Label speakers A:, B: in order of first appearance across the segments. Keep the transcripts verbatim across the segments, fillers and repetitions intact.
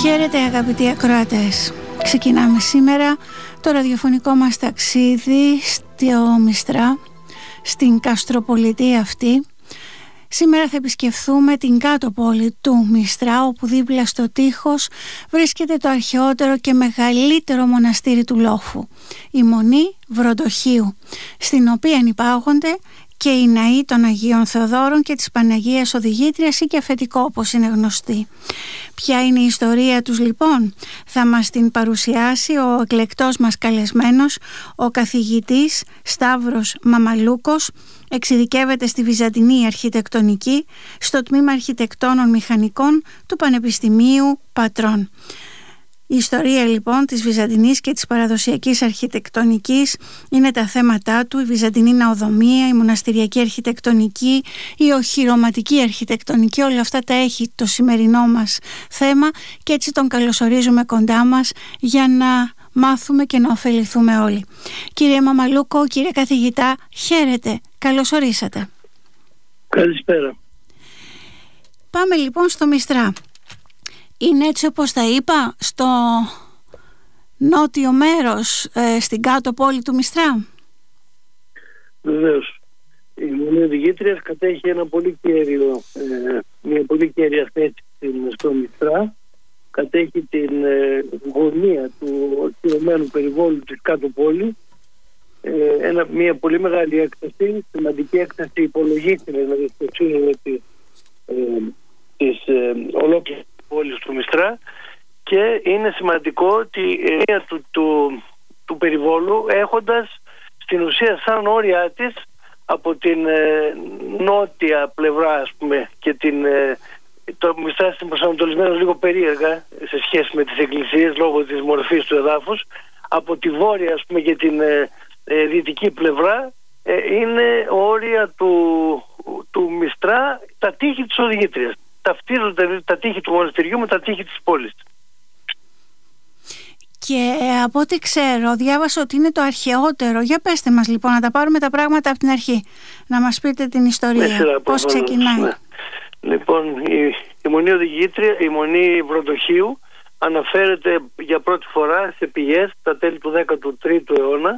A: Χαίρετε αγαπητοί ακροατές. Ξεκινάμε σήμερα το ραδιοφωνικό μας ταξίδι στο Μιστρά, στην Καστροπολιτή αυτή. Σήμερα θα επισκεφθούμε την κάτω πόλη του Μιστρά, όπου δίπλα στο τείχος βρίσκεται το αρχαιότερο και μεγαλύτερο μοναστήρι του Λόφου, η Μονή Βροντοχείου, στην οποία υπάγονται και οι ναοί των Αγίων Θεοδόρων και της Παναγίας Οδηγήτριας ή και αφεντικό, όπως είναι γνωστή. Ποια είναι η ιστορία τους λοιπόν? Θα μας την παρουσιάσει ο εκλεκτός μας καλεσμένος, ο καθηγητής Σταύρος Μαμαλούκος. Εξειδικεύεται στη Βυζαντινή Αρχιτεκτονική στο τμήμα Αρχιτεκτόνων Μηχανικών του Πανεπιστημίου Πατρών. Η ιστορία λοιπόν της Βυζαντινής και της παραδοσιακής αρχιτεκτονικής είναι τα θέματά του, η Βυζαντινή ναοδομία, η μοναστηριακή αρχιτεκτονική, η οχυρωματική αρχιτεκτονική, όλα αυτά τα έχει το σημερινό μας θέμα και έτσι τον καλωσορίζουμε κοντά μας για να μάθουμε και να ωφεληθούμε όλοι. Κύριε Μαμαλούκο, κύριε καθηγητά, χαίρετε, καλώς ορίσατε.
B: Καλησπέρα.
A: Πάμε λοιπόν στο Μιστρά. Είναι έτσι όπως τα είπα, στο νότιο μέρος, ε, στην κάτω πόλη του Μιστρά?
B: Βεβαίως. Η Μονή Οδηγήτριας κατέχει ένα πολύ κέριο, ε, μια πολύ κέρια θέση στο Μιστρά. Κατέχει την ε, γωνία του ορθιωμένου περιβόλου της κάτω πόλη. Ε, ένα, μια πολύ μεγάλη έκταση, σημαντική έκταση, υπολογίζεται δηλαδή στο σύνολο της, ε, της ε, ολόκληρης πόλης του Μιστρά, και είναι σημαντικό ότι η έννοια του, του, του περιβόλου, έχοντας στην ουσία σαν όρια της από την ε, νότια πλευρά, ας πούμε, και την, ε, το Μιστρά είναι προσανατολισμένος λίγο περίεργα σε σχέση με τις εκκλησίες λόγω της μορφής του εδάφους, από τη βόρεια, ας πούμε, και την ε, ε, δυτική πλευρά ε, είναι όρια του, του Μιστρά, τα τείχη της Οδηγήτριας. Ταυτίζονται τα τείχη του μοναστηριού με τα τείχη της πόλης.
A: Και από ό,τι ξέρω, διάβασα ότι είναι το αρχαιότερο. Για πέστε μας λοιπόν, να τα πάρουμε τα πράγματα από την αρχή, να μας πείτε την ιστορία,
B: σειρά,
A: πώς ξεκινάει.
B: Ναι. Λοιπόν, η, η Μονή Οδηγήτρια, η Μονή Βροντοχείου, αναφέρεται για πρώτη φορά σε πηγές τα τέλη του δέκατου τρίτου αιώνα.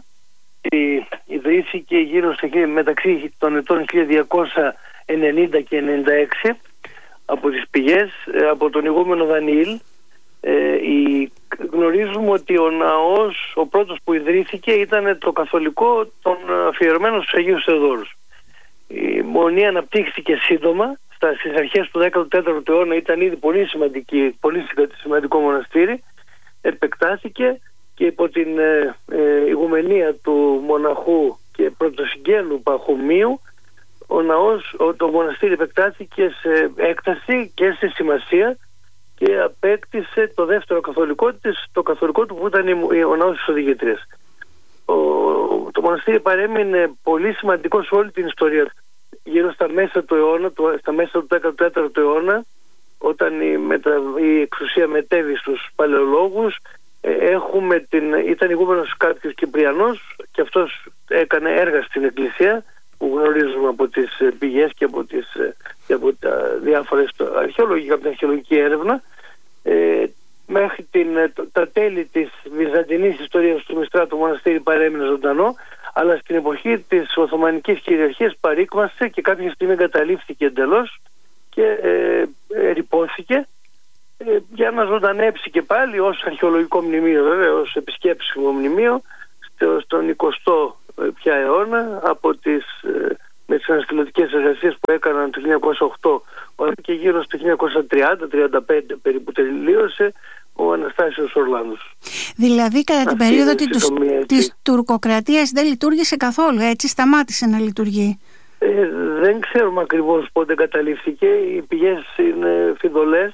B: Ιδρύθηκε γύρω στο, μεταξύ των ετών χίλια διακόσια ενενήντα και ενενήντα έξι από τις πηγές, από τον ηγούμενο Δανιήλ. Ε, η, γνωρίζουμε ότι ο ναός, ο πρώτος που ιδρύθηκε, ήταν το καθολικό, τον αφιερωμένο στους Αγίους Θεοδόρους. Η Μονή αναπτύχθηκε σύντομα. Στα, στις αρχές του δέκατου τέταρτου αιώνα ήταν ήδη πολύ, σημαντική, πολύ σημαντικό μοναστήρι. Επεκτάθηκε και υπό την ε, ε, ηγουμενία του μοναχού και πρωτοσυγγέλου Παχωμίου, ο ναός, το μοναστήρι επεκτάθηκε σε έκταση και σε σημασία και απέκτησε το δεύτερο καθολικό της, το καθολικό του που ήταν ο ναός της Οδηγήτριας. Ο, το μοναστήρι παρέμεινε πολύ σημαντικό σε όλη την ιστορία. Γύρω στα μέσα του αιώνα, στα μέσα του δέκατου τέταρτου αιώνα, όταν η, μετα, η εξουσία μετέβη στους παλαιολόγους, έχουμε την, ήταν ηγούμενος κάποιος Κυπριανός και αυτός έκανε έργα στην εκκλησία, που γνωρίζουμε από τις πηγές και από, τις, και από τα διάφορες αρχαιολογικά, από την αρχαιολογική έρευνα. Ε, μέχρι την, τα τέλη της βυζαντινής ιστορίας του Μιστρά, το μοναστήρι παρέμεινε ζωντανό, αλλά στην εποχή της Οθωμανικής κυριαρχίας παρήκμασε και κάποια στιγμή εγκαταλείφθηκε εντελώς και ε, ερειπώθηκε, ε, για να ζωντανέψει και πάλι ως αρχαιολογικό μνημείο, βέβαια, ως επισκέψιμο μνημείο στο, στον εικοστό πια αιώνα, από τις, με τις ανασκελωτικές εργασίες που έκαναν το χίλια εννιακόσια οκτώ και γύρω στο χίλια εννιακόσια τριάντα τριάντα πέντε περίπου τελείωσε ο Αναστάσιος Ορλάνος.
A: Δηλαδή κατά την περίοδο της, της τουρκοκρατίας δεν λειτουργήσε καθόλου, έτσι σταμάτησε να λειτουργεί?
B: Ε, δεν ξέρουμε ακριβώς πότε καταλήφθηκε, οι πηγές είναι φιδωλές.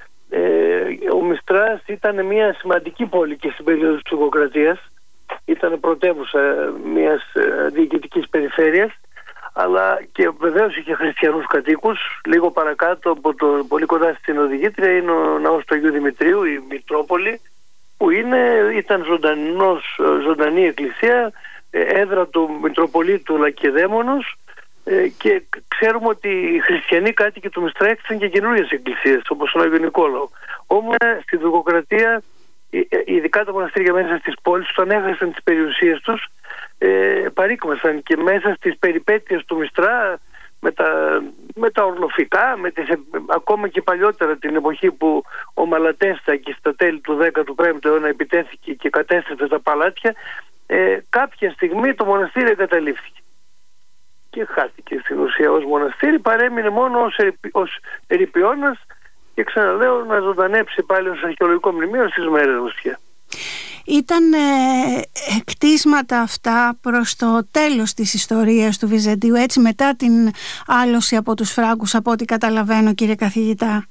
B: Ε, ο Μιστράς ήταν μια σημαντική πόλη και στην περίοδο της τουρκοκρατίας. Ήταν πρωτεύουσα μιας διοικητικής περιφέρειας, αλλά και βεβαίως είχε χριστιανούς κατοίκους. Λίγο παρακάτω, από το, πολύ κοντά στην Οδηγήτρια, είναι ο ναός του Αγίου Δημητρίου, η Μητρόπολη, που είναι, ήταν ζωντανός, ζωντανή εκκλησία, έδρα του Μητροπολίτου Λακεδαίμονος, και ξέρουμε ότι οι χριστιανοί κάτοικοι του Μιστρά έκτισαν και καινούριες εκκλησίες, όπως τον Άγιο Νικόλαο. Όμως στη Τουρκοκρατία, ειδικά τα μοναστήρια μέσα στις πόλεις, όταν έχασαν τις περιουσίες τους, ε, παρήκμασαν, και μέσα στις περιπέτειες του Μιστρά, με τα, με τα ορλοφικά, με τις, ακόμα και παλιότερα την εποχή που ο Μαλατέστα και στα τέλη του δέκατου πέμπτου αιώνα επιτέθηκε και κατέστρεψε τα παλάτια, ε, κάποια στιγμή το μοναστήρι εγκαταλείφθηκε και χάθηκε στην ουσία ως μοναστήρι, παρέμεινε μόνο ως, ερυπι, ως ερειπιώνας, και ξαναλέω, να ζωντανέψει πάλι ως αρχαιολογικό μνημείο στις μέρες μας πια.
A: Ήταν ε, κτίσματα αυτά προς το τέλος της ιστορίας του Βυζαντίου, έτσι, μετά την άλωση από τους Φράγκους, από ό,τι καταλαβαίνω, κύριε καθηγητά?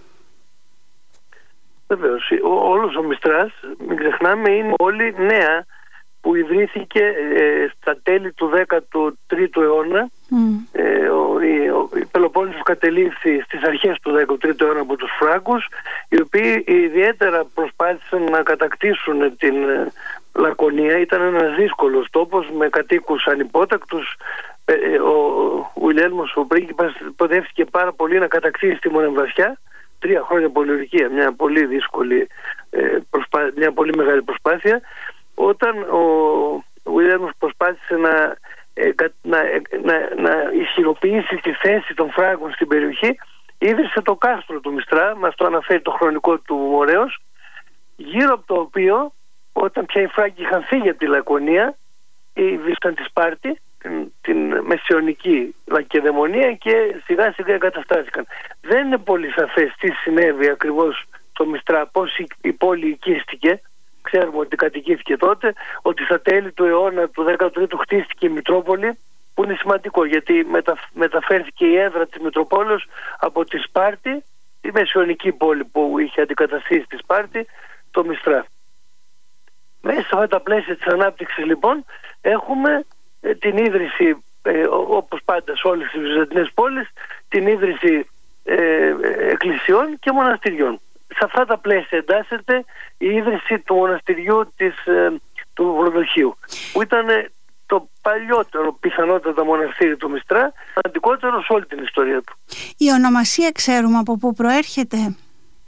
B: Βεβαίως, ο, όλος ο Μιστράς, μην ξεχνάμε, είναι όλη νέα που ιδρύθηκε ε, στα τέλη του δέκατου τρίτου αιώνα. Mm. Ε, ο, η, ο, η Πελοπόννησος κατελήφθη στις αρχές του δέκατου τρίτου αιώνα από τους Φράγκους, οι οποίοι ιδιαίτερα προσπάθησαν να κατακτήσουν την ε, Λακωνία. Ήταν ένας δύσκολος τόπος με κατοίκους ανυπότακτους. Ε, ε, ο Ουιλέλμος, ο πρίγκιπας, ποδεύτηκε πάρα πολύ να κατακτήσει τη Μονεμβασιά. Τρία χρόνια πολιορκία, μια πολύ δύσκολη, ε, προσπά... μια πολύ μεγάλη προσπάθεια. Όταν ο Ουίλιαμς προσπάθησε να, ε, να, να, να ισχυροποιήσει τη θέση των Φράγκων στην περιοχή, ίδρυσε το κάστρο του Μιστρά, μας το αναφέρει το χρονικό του ωραίος, γύρω από το οποίο, όταν πια οι Φράγκοι είχαν φύγει από τη Λακωνία, βρίσκαν τη Σπάρτη, την, την μεσαιωνική Λακεδαιμονία, και σιγά σιγά εγκαταστάθηκαν. Δεν είναι πολύ σαφές τι συνέβη ακριβώς στο Μιστρά, πώς η, η πόλη οικίστηκε. Ξέρουμε ότι κατοικήθηκε τότε, ότι στα τέλη του αιώνα του δέκατου τρίτου χτίστηκε η Μητρόπολη, που είναι σημαντικό, γιατί μετα, μεταφέρθηκε η έδρα της Μητροπόλεως από τη Σπάρτη, τη μεσαιωνική πόλη που είχε αντικαταστήσει τη Σπάρτη, το Μιστρά. Μέσα σε αυτά τα πλαίσια της ανάπτυξης, λοιπόν, έχουμε ε, την ίδρυση, ε, όπως πάντα σε όλες τις βυζαντινές πόλεις, την ίδρυση ε, εκκλησιών και μοναστηριών. Σε αυτά τα πλαίσια εντάσσεται η ίδρυση του μοναστηριού της, ε, του Βροδοχείου, που ήταν το παλιότερο πιθανότατα μοναστήρι του Μιστρά, αντικότερο σε όλη την ιστορία του.
A: Η ονομασία ξέρουμε από πού προέρχεται?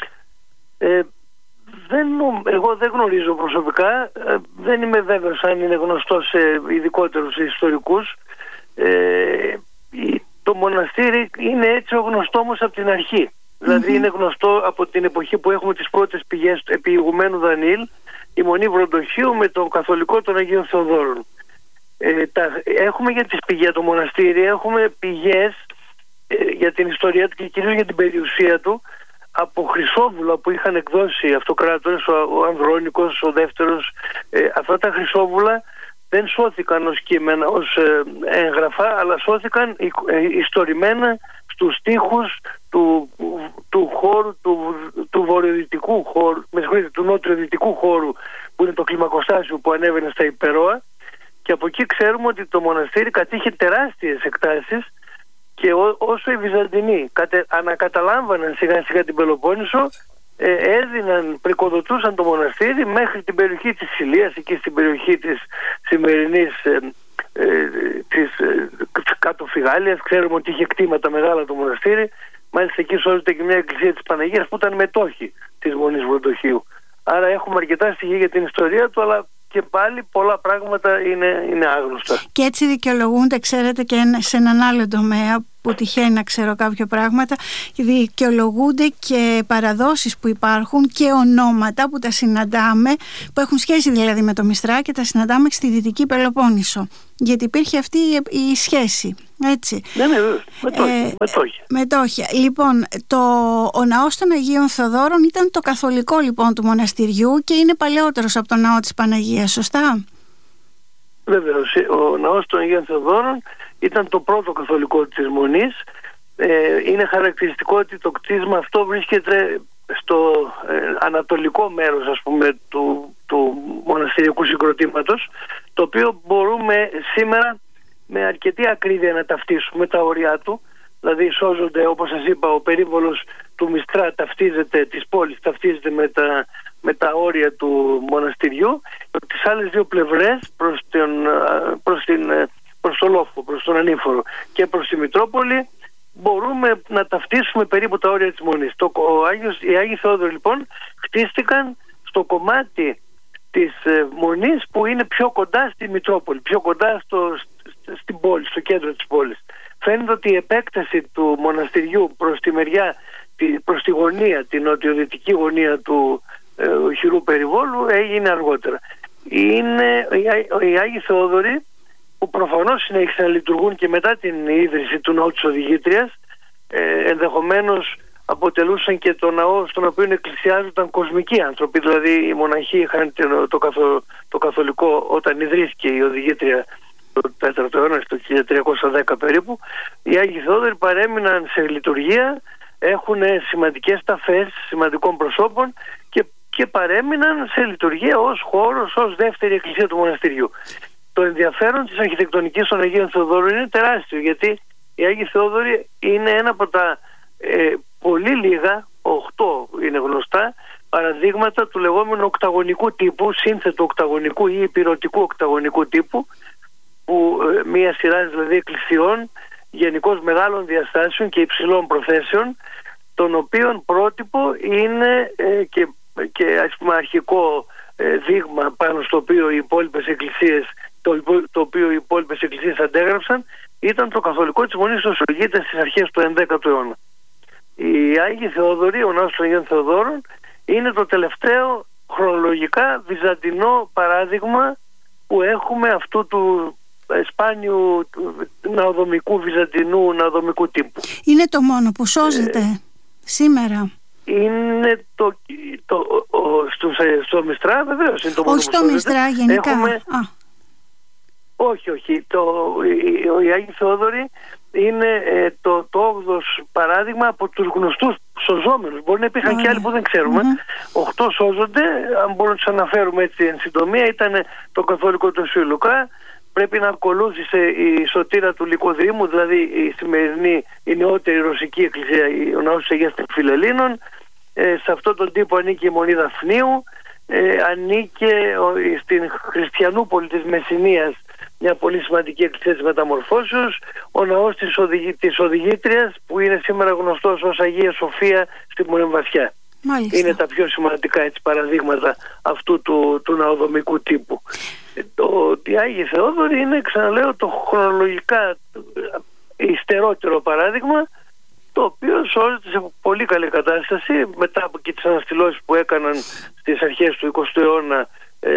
B: Ε, δεν, εγώ δεν γνωρίζω προσωπικά, ε, δεν είμαι βέβαιος αν είναι γνωστό σε ειδικότερους ιστορικούς. Ε, το μοναστήρι είναι έτσι γνωστό όμως από την αρχή. Δηλαδή mm-hmm. είναι γνωστό από την εποχή που έχουμε τις πρώτες πηγές επί ηγουμένου Δανιήλ, η Μονή Βροντοχείου με τον καθολικό των Αγίων Θεοδόρων. Ε, τα, έχουμε για τις πηγές το μοναστήρι, έχουμε πηγές ε, για την ιστορία του και κυρίως για την περιουσία του από χρυσόβουλα που είχαν εκδώσει αυτοκράτορες, ο, ο Ανδρώνικος, ο δεύτερος. Ε, αυτά τα χρυσόβουλα δεν σώθηκαν ως κείμενα, ως ε, έγγραφα, αλλά σώθηκαν ε, ιστορημένα στους τοίχους του, του χώρου, του, του βορειοδυτικού χώρου, με συγχωρείτε, του νότιο-δυτικού χώρου, που είναι το κλιμακοστάσιο που ανέβαινε στα Υπερόα, και από εκεί ξέρουμε ότι το μοναστήρι κατήχε τεράστιες εκτάσεις, και ό, όσο οι Βυζαντινοί κατε, ανακαταλάμβαναν σιγά σιγά την Πελοπόννησο, ε, έδιναν, πρικοδοτούσαν το μοναστήρι μέχρι την περιοχή της Σιλίας, εκεί στην περιοχή της σημερινής ε, ε, της ε, κάτω Φιγάλιας. Ξέρουμε ότι είχε κτήματα μεγάλα το μοναστήρι, μάλιστα εκεί σώζεται και μια εκκλησία της Παναγίας που ήταν μετόχη της Μονής Βροντοχείου. Άρα έχουμε αρκετά στοιχεία για την ιστορία του, αλλά και πάλι πολλά πράγματα είναι, είναι άγνωστα. Και έτσι δικαιολογούνται, ξέρετε, και σε έναν άλλο τομέα που τυχαίνει να ξέρω κάποια πράγματα, δικαιολογούνται και παραδόσεις που υπάρχουν και ονόματα που τα συναντάμε, που έχουν σχέση δηλαδή με το Μιστρά, και τα συναντάμε στη Δυτική Πελοπόννησο, γιατί υπήρχε αυτή η σχέση, έτσι. Ναι, ναι, μετόχια, ε, μετόχια.
A: μετόχια. Λοιπόν, το, ο ναός των Αγίων Θεοδόρων ήταν το καθολικό λοιπόν του μοναστηριού και είναι παλαιότερος από τον ναό της Παναγίας, σωστά?
B: Βέβαιως, ο ναός των Αγίων Θεοδόρων ήταν το πρώτο καθολικό της Μονής. Ε, είναι χαρακτηριστικό ότι το κτίσμα αυτό βρίσκεται στο ε, ανατολικό μέρος, ας πούμε, του, του μοναστηριακού συγκροτήματος, το οποίο μπορούμε σήμερα με αρκετή ακρίβεια να ταυτίσουμε τα όρια του. Δηλαδή σώζονται, όπως σας είπα, ο περίβολος του Μιστρά ταυτίζεται, της πόλης ταυτίζεται με τα, με τα όρια του μοναστηριού. Τις άλλες δύο πλευρές, προς, τον, προς, την, προς το λόφο, προς τον ανήφορο και προς τη Μητρόπολη, μπορούμε να ταυτίσουμε περίπου τα όρια της Μονής. Το, ο Άγιος, οι Άγιοι Θεόδωροι λοιπόν χτίστηκαν στο κομμάτι της ε, Μονής που είναι πιο κοντά στη Μητρόπολη, πιο κοντά στο, στην πόλη, στο κέντρο της πόλης. Φαίνεται ότι η επέκταση του μοναστηριού προς τη μεριά, προς τη γωνία, την νοτιοδυτική γωνία του ε, χειρού περιβόλου έγινε αργότερα. Είναι οι Άγιοι Θεόδωροι που προφανώς συνέχισαν να λειτουργούν και μετά την ίδρυση του ναού της Οδηγήτριας, ε, ενδεχομένως αποτελούσαν και το ναό στον οποίο εκκλησιάζονταν κοσμικοί άνθρωποι, δηλαδή οι μοναχοί είχαν το, καθο, το καθολικό όταν ιδρύθηκε η Οδηγήτρια το τέταρτο αιώνα, στο χίλια τριακόσια δέκα περίπου. Οι Άγιοι Θεόδωροι παρέμειναν σε λειτουργία, έχουν σημαντικές ταφές σημαντικών προσώπων και, και παρέμειναν σε λειτουργία ως χώρος, ως δεύτερη εκκλησία του μοναστηριού. Το ενδιαφέρον της αρχιτεκτονικής των Αγίων Θεοδόρων είναι τεράστιο, γιατί οι Άγιοι Θεόδωροι είναι ένα από τα ε, πολύ λίγα, οχτώ είναι γνωστά, παραδείγματα του λεγόμενου οκταγωνικού τύπου, σύνθετου οκταγωνικού ή υπηρωτικού οκταγωνικού τύπου, που ε, μία σειρά δηλαδή εκκλησιών γενικώς μεγάλων διαστάσεων και υψηλών προθέσεων, των οποίων πρότυπο είναι ε, και, και ας πούμε αρχικό ε, δείγμα πάνω στο οποίο οι υπόλοιπες εκκλησίες το, το οποίο οι υπόλοιπες εκκλησίες αντέγραψαν, ήταν το καθολικό της Μονής των Σογγίτες στις αρχές του ενδέκατου αιώνα. Οι Άγιοι Θεόδωροι, ο ναός των Αγίων Θεοδόρων, είναι το τελευταίο χρονολογικά βυζαντινό παράδειγμα που έχουμε αυτού του σπάνιου ναοδομικού, βυζαντινού ναοδομικού τύπου.
A: Είναι το μόνο που σώζεται ε, σήμερα.
B: Είναι το, το, ο, στο, στο Μιστρά βεβαίως είναι το μόνο.
A: Όχι
B: που
A: στο Μιστρά γενικά.
B: Έχουμε,
A: Α.
B: Όχι, όχι. Το, οι, οι Άγιοι Θεόδωροι είναι ε, το, το όγδος παράδειγμα από τους γνωστούς σωζόμενους. Μπορεί να υπήρχαν oh, και άλλοι που δεν ξέρουμε. Mm-hmm. Οχτώ σώζονται, αν μπορούμε να τους αναφέρουμε έτσι εν συντομία. Ήταν το καθολικό του Ιησού Λουκά. Πρέπει να ακολούθησε η σωτήρα του Λυκοδήμου, δηλαδή η σημερινή, η νεότερη ρωσική εκκλησία, ο ναός της Αγίας Φιλελλήνων. Ε, σε αυτόν τον τύπο ανήκει η Μονή Δαφνίου, ε, ανήκε ο, στην Χριστιανούπολη της Μεσσηνίας, μια πολύ σημαντική εκκλησία της Μεταμορφώσεως, ο ναός της, οδηγη, της Οδηγήτριας, που είναι σήμερα γνωστός ως Αγία Σοφία στη Μονεμβασιά.
A: Μάλιστα. Είναι
B: τα πιο σημαντικά έτσι, παραδείγματα αυτού του, του ναοδομικού τύπου. Το, οι Άγιοι Θεόδωροι είναι, ξαναλέω, το χρονολογικά υστερότερο παράδειγμα, το οποίο σώζεται σε πολύ καλή κατάσταση μετά από και τις αναστηλώσεις που έκαναν στις αρχές του εικοστού αιώνα ε,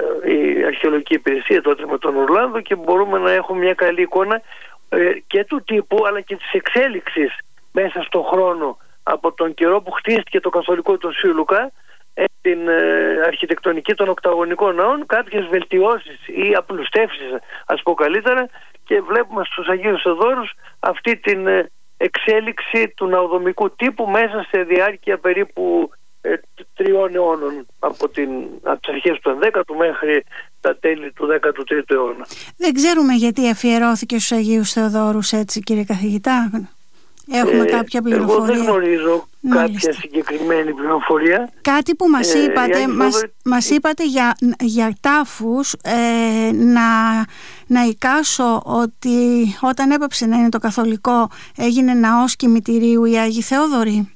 B: η αρχαιολογική υπηρεσία τότε με τον Ορλάνδο, και μπορούμε να έχουμε μια καλή εικόνα ε, και του τύπου αλλά και της εξέλιξης μέσα στον χρόνο από τον καιρό που χτίστηκε το καθολικό του Ιησού Λουκά, ε, την ε, αρχιτεκτονική των οκταγωνικών ναών, κάποιες βελτιώσεις ή απλουστεύσεις, ας πω καλύτερα, και βλέπουμε στους Αγίους Θεοδόρους αυτή την ε, εξέλιξη του ναοδομικού τύπου μέσα σε διάρκεια περίπου ε, τριών αιώνων, από, την, από τις αρχές του ενδέκατου μέχρι τα τέλη του δέκατου τρίτου αιώνα.
A: Δεν ξέρουμε γιατί αφιερώθηκε στους Αγίους Θεοδόρους έτσι, κύριε καθηγητά. Έχουμε ε, κάποια πληροφορία?
B: Εγώ δεν γνωρίζω Μάλιστα. κάποια συγκεκριμένη πληροφορία.
A: Κάτι που μας ε, είπατε, μας, Θεόδωρη... μας είπατε για, για τάφους, ε, να, να εικάσω ότι όταν έπαψε να είναι το καθολικό έγινε ναός κημητηρίου οι Άγιοι Θεόδωροι.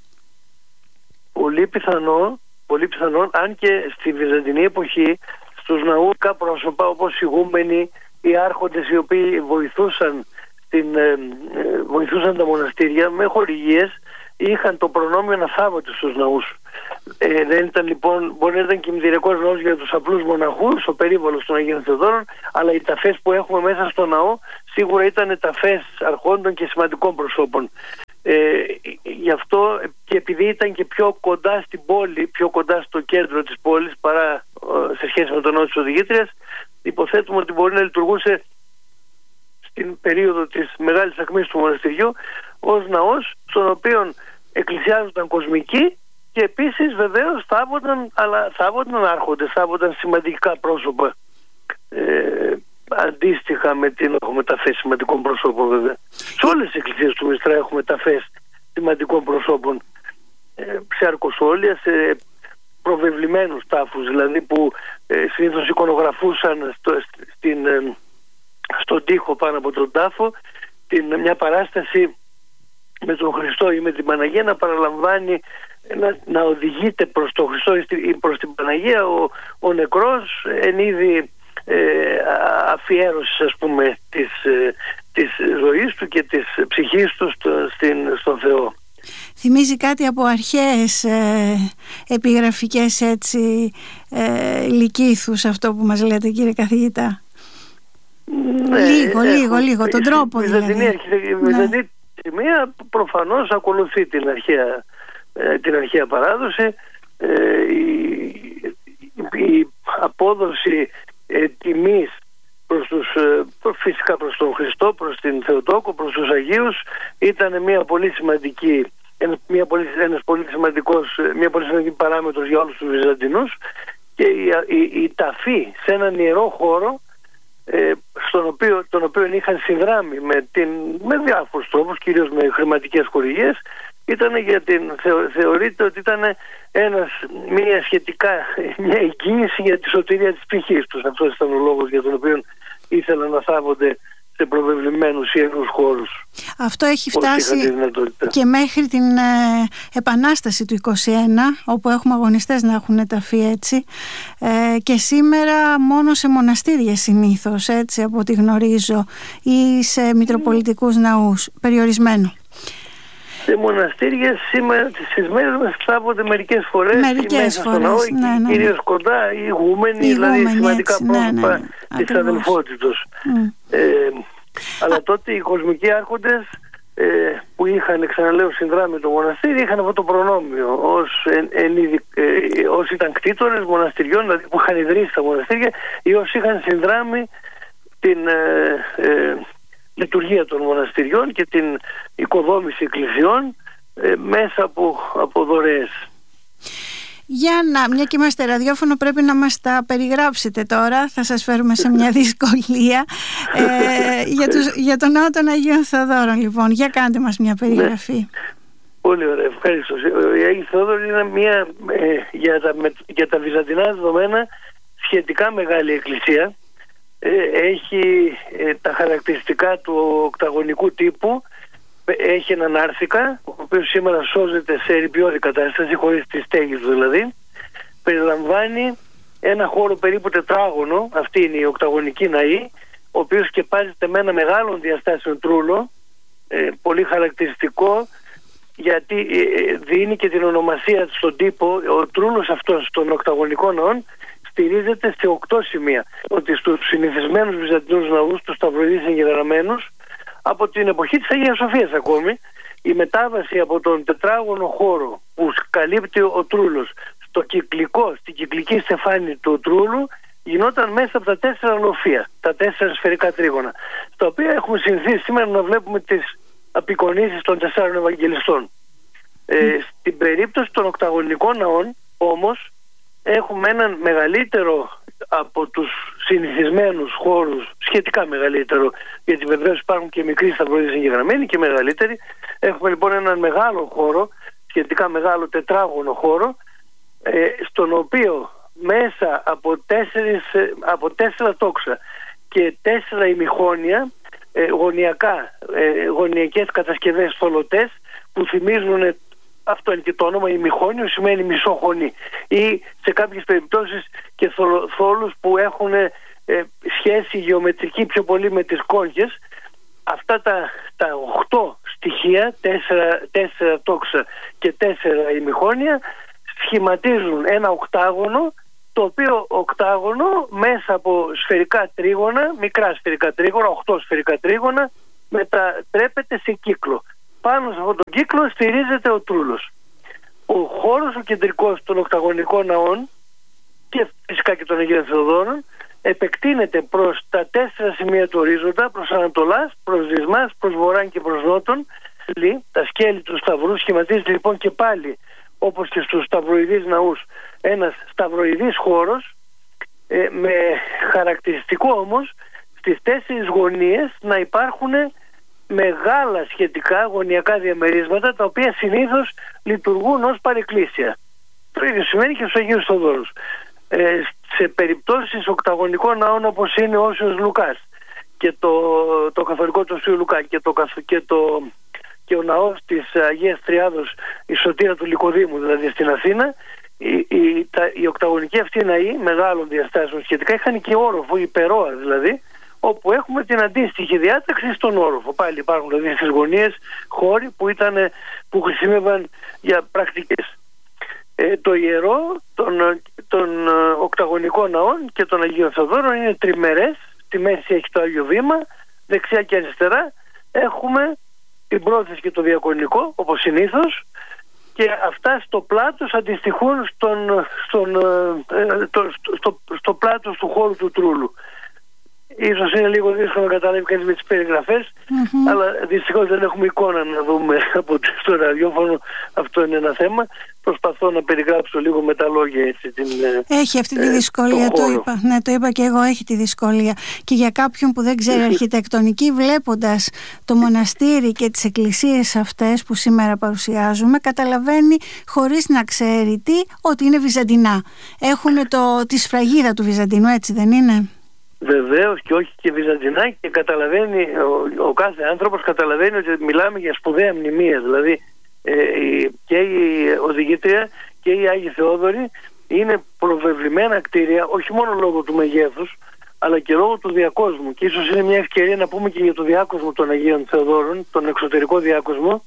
B: Πολύ πιθανό, πολύ πιθανό, αν και στη βυζαντινή εποχή στους ναούκα πρόσωπα όπως ηγούμενοι, οι άρχοντες οι οποίοι βοηθούσαν Την, ε, βοηθούσαν τα μοναστήρια με χορηγίες, είχαν το προνόμιο να θάβονται στους ναούς. Ε, δεν ήταν λοιπόν, μπορεί να ήταν κημητηριακός ναός για τους απλούς μοναχούς, ο περίβολος των Αγίων Θεοδόρων, αλλά οι ταφές που έχουμε μέσα στο ναό σίγουρα ήταν ταφές αρχόντων και σημαντικών προσώπων. Ε, γι' αυτό και επειδή ήταν και πιο κοντά στην πόλη, πιο κοντά στο κέντρο της πόλης παρά σε σχέση με τον ναό της Οδηγήτριας, υποθέτουμε ότι μπορεί να λειτουργούσε στην περίοδο της μεγάλης ακμής του μοναστηριού ως ναός στον οποίο εκκλησιάζονταν κοσμικοί και επίσης βεβαίως θάβονταν, αλλά θάβονταν άρχοντες, θάβονταν σημαντικά πρόσωπα, ε, αντίστοιχα με την έχουμε ταφές σημαντικών προσώπων βέβαια. Σε όλες τις εκκλησίες του Μιστρά έχουμε ταφές σημαντικών προσώπων, ε, σε αρκοσόλια, σε προβεβλημένους τάφους δηλαδή, που ε, συνήθως εικονογραφούσαν στο, στην ε, στον τοίχο πάνω από τον τάφο την, μια παράσταση με τον Χριστό ή με την Παναγία να παραλαμβάνει, να, να οδηγείται προς τον Χριστό ή προς την Παναγία ο, ο νεκρός εν είδη ε, αφιέρωσης, ας πούμε, της, ε, της ζωής του και της ψυχής του στο, στην, στον Θεό.
A: Θυμίζει κάτι από αρχαίες ε, επιγραφικές έτσι ε, λυκήθους αυτό που μας λέτε, κύριε καθηγητά?
B: Ναι,
A: λίγο,
B: έχω,
A: λίγο, λίγο, τον τρόπο δηλαδή.
B: Η Βυζαντινή σημαία προφανώς ακολουθεί την αρχαία, ε, την αρχαία παράδοση. Ε, η, η απόδοση ε, τιμής προς τους, ε, φυσικά προς τον Χριστό, προς την Θεοτόκο, προς τους Αγίους ήταν μια πολύ σημαντική, μια πολύ, ένας πολύ σημαντικός, μια πολύ σημαντική παράμετρος για όλους τους Βυζαντινούς, και η, η, η ταφή σε έναν ιερό χώρο, ε, στον οποίο, τον οποίο είχαν συνδράμει με, την, με διάφορους τρόπους, κυρίως με χρηματικές χορηγίες, ήταν για την, θεω, θεωρείται ότι ήταν ένας, μια σχετικά μια εγγύηση για τη σωτηρία της ψυχής τους. Αυτός ήταν ο λόγος για τον οποίο ήθελαν να θάβονται σε προβεβλημένους ιερούς χώρους.
A: Αυτό έχει φτάσει και μέχρι την ε, Επανάσταση του είκοσι ένα, όπου έχουμε αγωνιστές να έχουν ταφεί έτσι, ε, και σήμερα μόνο σε μοναστήρια συνήθως, έτσι από ό,τι γνωρίζω, ή σε μητροπολιτικούς ναούς, περιορισμένο.
B: Σε μοναστήρια σήμερα, στις μέρες μας θάβονται μερικές φορές,
A: μερικές
B: μέσα
A: φορές,
B: στο ναό,
A: ναι, ναι,
B: κυρίως κοντά, οι ηγούμενοι, δηλαδή σημαντικά έτσι, πρόσωπα, ναι, ναι, της αδελφότητος. Mm. Ε, αλλά τότε οι κοσμικοί άρχοντες ε, που είχαν, ξαναλέω, συνδράμει το μοναστήρι, είχαν αυτό το προνόμιο ως, εν, εν, ε, ως ήταν κτήτορες μοναστηριών, δηλαδή που είχαν ιδρύσει τα μοναστήρια, ή όσοι είχαν συνδράμει την ε, ε, λειτουργία των μοναστηριών και την οικοδόμηση εκκλησιών ε, μέσα από, από δωρεές.
A: Για να, μια και είμαστε ραδιόφωνο, πρέπει να μας τα περιγράψετε τώρα. Θα σας φέρουμε σε μια δυσκολία. ε, για, τους, για τον ναό των Αγίων Θεοδόρων, λοιπόν. Για κάντε μας μια περιγραφή. Ναι.
B: Πολύ ωραία, ευχαριστώ. Η Αγία Θεόδωρη είναι μια, ε, για, τα, με, για τα βυζαντινά δεδομένα, σχετικά μεγάλη εκκλησία. Ε, έχει ε, τα χαρακτηριστικά του οκταγωνικού τύπου. Έχει έναν άρθικα, ο οποίος σήμερα σώζεται σε ερειπιώδη κατάσταση, χωρίς τη στέγη του δηλαδή. Περιλαμβάνει ένα χώρο περίπου τετράγωνο, αυτή είναι η οκταγωνική ναή, ο οποίος σκεπάζεται με ένα μεγάλο διαστάσεων τρούλο, ε, πολύ χαρακτηριστικό, γιατί ε, δίνει και την ονομασία στον τύπο. Ο τρούλος αυτός των οκταγωνικών ναών στηρίζεται σε οκτώ σημεία, ότι στους συνηθισμένους βυζαντινούς ναούς, τους σταυροειδείς εγγεγραμμένους, από την εποχή της Αγίας Σοφίας ακόμη, η μετάβαση από τον τετράγωνο χώρο που καλύπτει ο τρούλος στο κυκλικό, στην κυκλική στεφάνη του τρούλου, γινόταν μέσα από τα τέσσερα λοφεία, τα τέσσερα σφαιρικά τρίγωνα, στα οποία έχουμε συνηθίσει σήμερα να βλέπουμε τις απεικονίσεις των τεσσάρων Ευαγγελιστών. Ε, στην περίπτωση των οκταγωνικών ναών όμως έχουμε έναν μεγαλύτερο από τους συνηθισμένους χώρους, σχετικά μεγαλύτερο, γιατί βεβαίως υπάρχουν και μικροί σταυροειδείς εγγεγραμμένοι και μεγαλύτεροι. Έχουμε λοιπόν έναν μεγάλο χώρο, σχετικά μεγάλο τετράγωνο χώρο, ε, στον οποίο μέσα από, τέσσερις, από τέσσερα τόξα και τέσσερα ημιχόνια, ε, γωνιακά, ε, γωνιακές κατασκευές θολωτές που θυμίζουν, αυτό είναι και το όνομα, ημιχόνιο σημαίνει μισοχωνή, ή σε κάποιες περιπτώσεις και θόλους που έχουν ε, σχέση γεωμετρική πιο πολύ με τις κόγγες. Αυτά τα, τα οχτώ στοιχεία, τέσσερα, τέσσερα τόξα και τέσσερα ημιχόνια, σχηματίζουν ένα οκτάγωνο, το οποίο οκτάγωνο μέσα από σφαιρικά τρίγωνα, μικρά σφαιρικά τρίγωνα, οχτώ σφαιρικά τρίγωνα, μετατρέπεται σε κύκλο. Πάνω σε αυτόν τον κύκλο στηρίζεται ο τρούλος. Ο χώρος ο κεντρικός των οκταγωνικών ναών και φυσικά και των Αγίων Θεοδόρων επεκτείνεται προς τα τέσσερα σημεία του ορίζοντα, προς Ανατολάς, προς Δυσμάς, προς Βορράν και προς Νότον. Τα σκέλη του σταυρού σχηματίζεται λοιπόν και πάλι, όπως και στους σταυροειδείς ναούς, ένας σταυροειδής χώρος, ε, με χαρακτηριστικό όμως στις τέσσερις γωνίες να υπάρχουν μεγάλα σχετικά γωνιακά διαμερίσματα, τα οποία συνήθως λειτουργούν ως παρεκκλήσια. Το ίδιο σημαίνει και στους Αγίους Θεοδόρους. Ε, σε περιπτώσεις οκταγωνικών ναών, όπως είναι ο Όσιος Λουκάς και το, το καθολικό του Οσίου Λουκά και το, και το και ο ναός της Αγίας Τριάδος, η Σωτήρα του Λυκοδήμου δηλαδή στην Αθήνα, η, η, τα, η οκταγωνική αυτή ναοί μεγάλων διαστάσεων σχετικά είχαν και όροφο, υπερόα δηλαδή, όπου έχουμε την αντίστοιχη διάταξη στον όροφο. Πάλι υπάρχουν δηλαδή στις γωνίες χώροι που, ήταν, που χρησιμεύαν για πρακτικές. Ε, το ιερό των, των οκταγωνικών ναών και των Αγίων Θεοδόρων είναι τριμερές. Στη μέση έχει το Άγιο Βήμα, δεξιά και αριστερά έχουμε την πρόθεση και το διακονικό όπως συνήθως, και αυτά στο πλάτος αντιστοιχούν στον, στον, ε, το, στο, στο, στο πλάτος του χώρου του Τρούλου. Ίσως είναι λίγο δύσκολο να καταλάβει κανείς με τις περιγραφές, mm-hmm. αλλά δυστυχώς δεν έχουμε εικόνα να δούμε από το ραδιόφωνο. Αυτό είναι ένα θέμα. Προσπαθώ να περιγράψω λίγο με τα λόγια έτσι, την,
A: έχει αυτή τη δυσκολία, ε, το, το είπα. Ναι, το είπα και εγώ, έχει τη δυσκολία. Και για κάποιον που δεν ξέρει αρχιτεκτονική, βλέποντας το μοναστήρι και τις εκκλησίες αυτές που σήμερα παρουσιάζουμε, καταλαβαίνει χωρίς να ξέρει τι, ότι είναι βυζαντινά. Έχουν το, τη σφραγίδα του Βυζαντινού, έτσι δεν είναι?
B: Βεβαίως, και όχι και βυζαντινά, και καταλαβαίνει, ο, ο κάθε άνθρωπος καταλαβαίνει ότι μιλάμε για σπουδαία μνημεία. Δηλαδή ε, και η οδηγήτρια και οι Άγιοι Θεόδωροι είναι προβεβλημένα κτίρια, όχι μόνο λόγω του μεγέθους, αλλά και λόγω του διακόσμου. Και ίσως είναι μια ευκαιρία να πούμε και για το διάκοσμο των Αγίων Θεοδόρων, τον εξωτερικό διάκοσμο.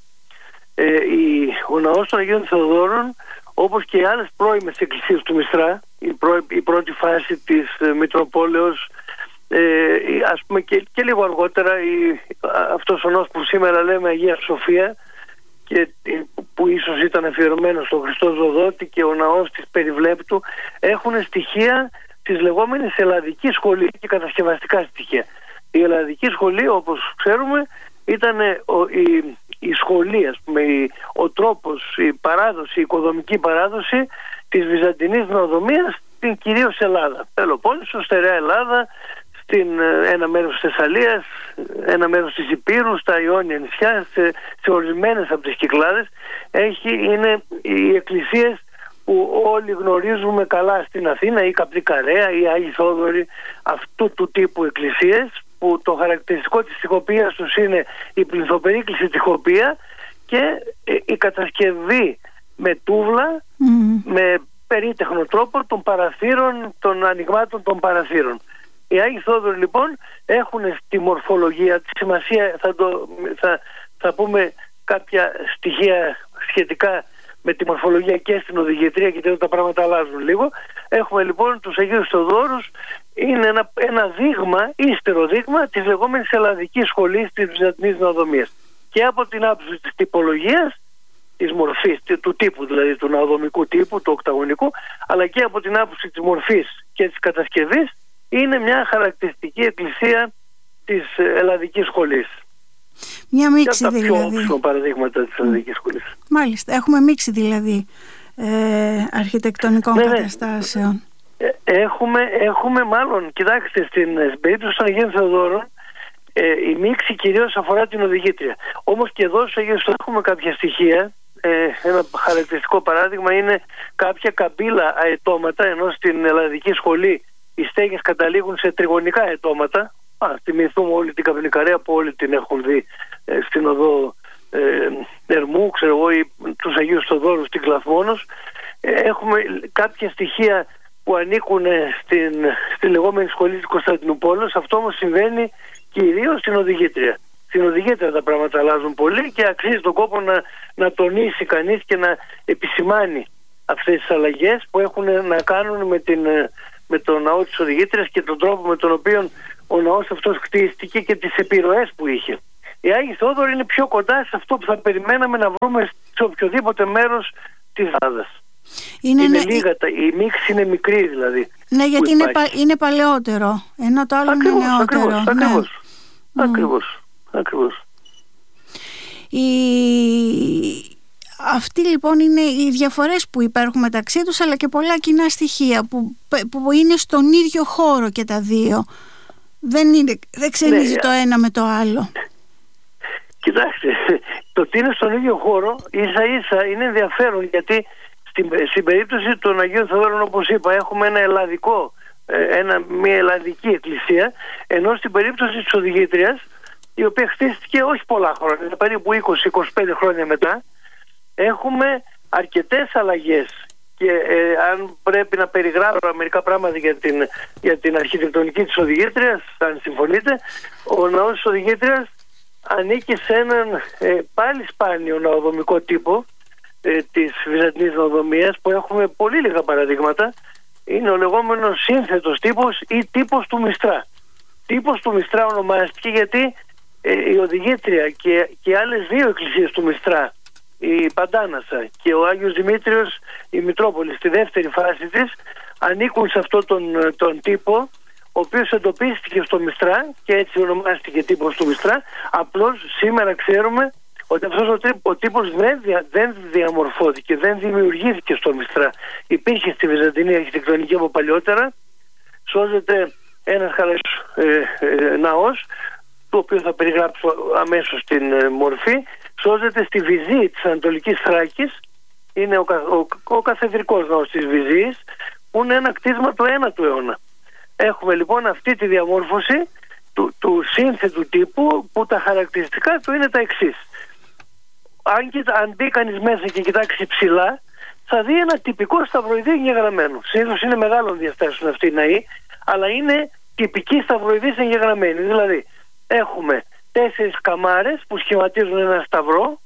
B: Ε, η, ο ναός των Αγίων Θεοδόρων, όπως και οι άλλες πρώιμες εκκλησίες του Μιστρά, η, πρω, η πρώτη φάση της ε, Μητροπόλεως, ε, ας πούμε και, και λίγο αργότερα η, αυτός ο ναός που σήμερα λέμε Αγία Σοφία, και που ίσως ήταν αφιερωμένο στον Χριστό Ζωδότη, και ο ναός της Περιβλέπτου, έχουν στοιχεία της λεγόμενης ελλαδικής σχολής και κατασκευαστικά στοιχεία. Η ελλαδική σχολή, όπως ξέρουμε, ήταν η, η σχολή, ας πούμε, η, ο τρόπος, η παράδοση, η οικοδομική παράδοση της Βυζαντινής νοοδομίας στην κυρίως Ελλάδα. Πελοπόννησο, στερεά Ελλάδα, στην ένα μέρος της Θεσσαλίας, ένα μέρος της Υπήρου, στα Ιόνια νησιά, σε, σε ορισμένες από τις Κυκλάδες. Έχει, είναι οι εκκλησίες που όλοι γνωρίζουμε καλά στην Αθήνα, η Καπτικαρέα, οι Άγιοι Θόδωροι, αυτού του τύπου εκκλησίες, που το χαρακτηριστικό της τοιχοποίησης τους είναι η πληθοπερίκληση τοιχοποία και η κατασκευή με τούβλα, mm. με περίτεχνο τρόπο των παραθύρων, των ανοιγμάτων των παραθύρων. Οι Άγιοι Θόδωροι λοιπόν έχουν στη μορφολογία τη σημασία, θα, το, θα, θα πούμε κάποια στοιχεία σχετικά με τη μορφολογία και στην οδηγητρία, και τα πράγματα αλλάζουν λίγο. Έχουμε λοιπόν τους Αγίους Θεοδόρους, είναι ένα, ένα δείγμα, ύστερο δείγμα της λεγόμενης ελλαδικής σχολής της Βυζαντινής νοοδομίας. Και από την άποψη της τυπολογίας, της μορφής, του τύπου δηλαδή, του νοοδομικού τύπου, του οκταγωνικού, αλλά και από την άποψη της μορφής και της κατασκευής, είναι μια χαρακτηριστική εκκλησία της ελλαδικής σχολής.
A: Μια μίξη
B: δηλαδή.
A: Δηλαδή.
B: Τα πιο όψιμα παραδείγματα της ελλαδικής σχολής.
A: Μάλιστα, έχουμε μίξη δηλαδή ε, αρχιτεκτονικών ναι, καταστάσεων.
B: Ε, έχουμε, έχουμε μάλλον, κοιτάξτε, στην περίπτωση των Αγίων Θεοδόρων, ε, η μίξη κυρίως αφορά την οδηγήτρια. Όμως και εδώ στους Αγίους έχουμε κάποια στοιχεία. Ε, ένα χαρακτηριστικό παράδειγμα είναι κάποια καμπύλα αετώματα, ενώ στην ελλαδική σχολή οι στέγες καταλήγουν σε τριγωνικά αετώματα. Α, θυμηθούμε όλη την Καπνικαρέα που όλοι την έχουν δει ε, στην οδό ε, Ερμού, ξέρω εγώ, ή τους Αγίους Θεοδόρους στην Κλαθμόνος. Ε, έχουμε κάποια στοιχεία που ανήκουν στην, στη λεγόμενη σχολή της Κωνσταντινούπολης. Αυτό όμως συμβαίνει κυρίως στην οδηγήτρια. Στην οδηγήτρια τα πράγματα αλλάζουν πολύ και αξίζει τον κόπο να, να τονίσει κανείς και να επισημάνει αυτές τις αλλαγές που έχουν να κάνουν με, την, με τον ναό της οδηγήτριας και τον τρόπο με τον οποίο ο ναός αυτός χτίστηκε και τις επιρροές που είχε. Οι Άγιοι Θεόδωροι είναι πιο κοντά σε αυτό που θα περιμέναμε να βρούμε σε οποιοδήποτε μέρος της Ελλάδας. Είναι, είναι ναι, λίγα, η, η μίξη είναι μικρή δηλαδή.
A: Ναι, γιατί είναι, πα, είναι παλαιότερο, ενώ το άλλο ακριβώς, είναι νεότερο.
B: Ακριβώς,
A: ναι.
B: ακριβώς, mm. ακριβώς, ακριβώς.
A: Η... Αυτοί λοιπόν είναι οι διαφορές που υπάρχουν μεταξύ τους, αλλά και πολλά κοινά στοιχεία που, που είναι στον ίδιο χώρο και τα δύο. Δεν, είναι, δεν ξενίζει ναι, το ένα με το άλλο.
B: Κοιτάξτε, το ότι είναι στον ίδιο χώρο ίσα ίσα είναι ενδιαφέρον, γιατί στην, στην περίπτωση των Αγίων Θεοδόρων, όπως είπα, έχουμε ένα ελλαδικό, ένα, μια ελλαδική εκκλησία, ενώ στην περίπτωση της οδηγήτριας η οποία χτίστηκε όχι πολλά χρόνια, περίπου είκοσι με είκοσι πέντε χρόνια μετά. Έχουμε αρκετές αλλαγές και ε, αν πρέπει να περιγράψω μερικά πράγματα για την, για την αρχιτεκτονική της Οδηγήτριας, αν συμφωνείτε, ο ναός της Οδηγήτριας ανήκει σε έναν ε, πάλι σπάνιο ναοδομικό τύπο ε, της Βυζαντινής ναοδομίας, που έχουμε πολύ λίγα παραδείγματα. Είναι ο λεγόμενος σύνθετος τύπος ή τύπος του Μιστρά. Τύπος του Μιστρά ονομάστηκε γιατί ε, η Οδηγήτρια και, και άλλες δύο εκκλησίες του Μιστρά, η Παντάνασα και ο Άγιος Δημήτριος η Μητρόπολη, στη δεύτερη φάση της, ανήκουν σε αυτόν τον, τον τύπο, ο οποίος εντοπίστηκε στο Μιστρά και έτσι ονομάστηκε τύπος του Μιστρά. Απλώς σήμερα ξέρουμε ότι αυτός ο, ο τύπος δεν, δια, δεν διαμορφώθηκε, δεν δημιουργήθηκε στο Μιστρά. Υπήρχε στη Βυζαντινή αρχιτεκτονική από παλιότερα. Σώζεται ένας καλός ε, ε, ναός, το οποίο θα περιγράψω αμέσως την ε, μορφή. Σώζεται στη Βυζή της Ανατολικής Θράκης. Είναι ο, ο, ο καθεδρικός ναός της Βυζής, που είναι ένα κτίσμα του ένατου αιώνα. Έχουμε λοιπόν αυτή τη διαμόρφωση του, του σύνθετου τύπου, που τα χαρακτηριστικά του είναι τα εξής. Αν, αν μπει κανείς μέσα και κοιτάξει ψηλά, θα δει ένα τυπικό σταυροειδή εγγεγραμμένο. Συνήθως είναι μεγάλων διαστάσεων αυτή η ναή, αλλά είναι τυπική σταυροειδής εγγεγραμμένη. Δηλαδή έχουμε τέσσερις καμάρες που σχηματίζουν ένα σταυρό.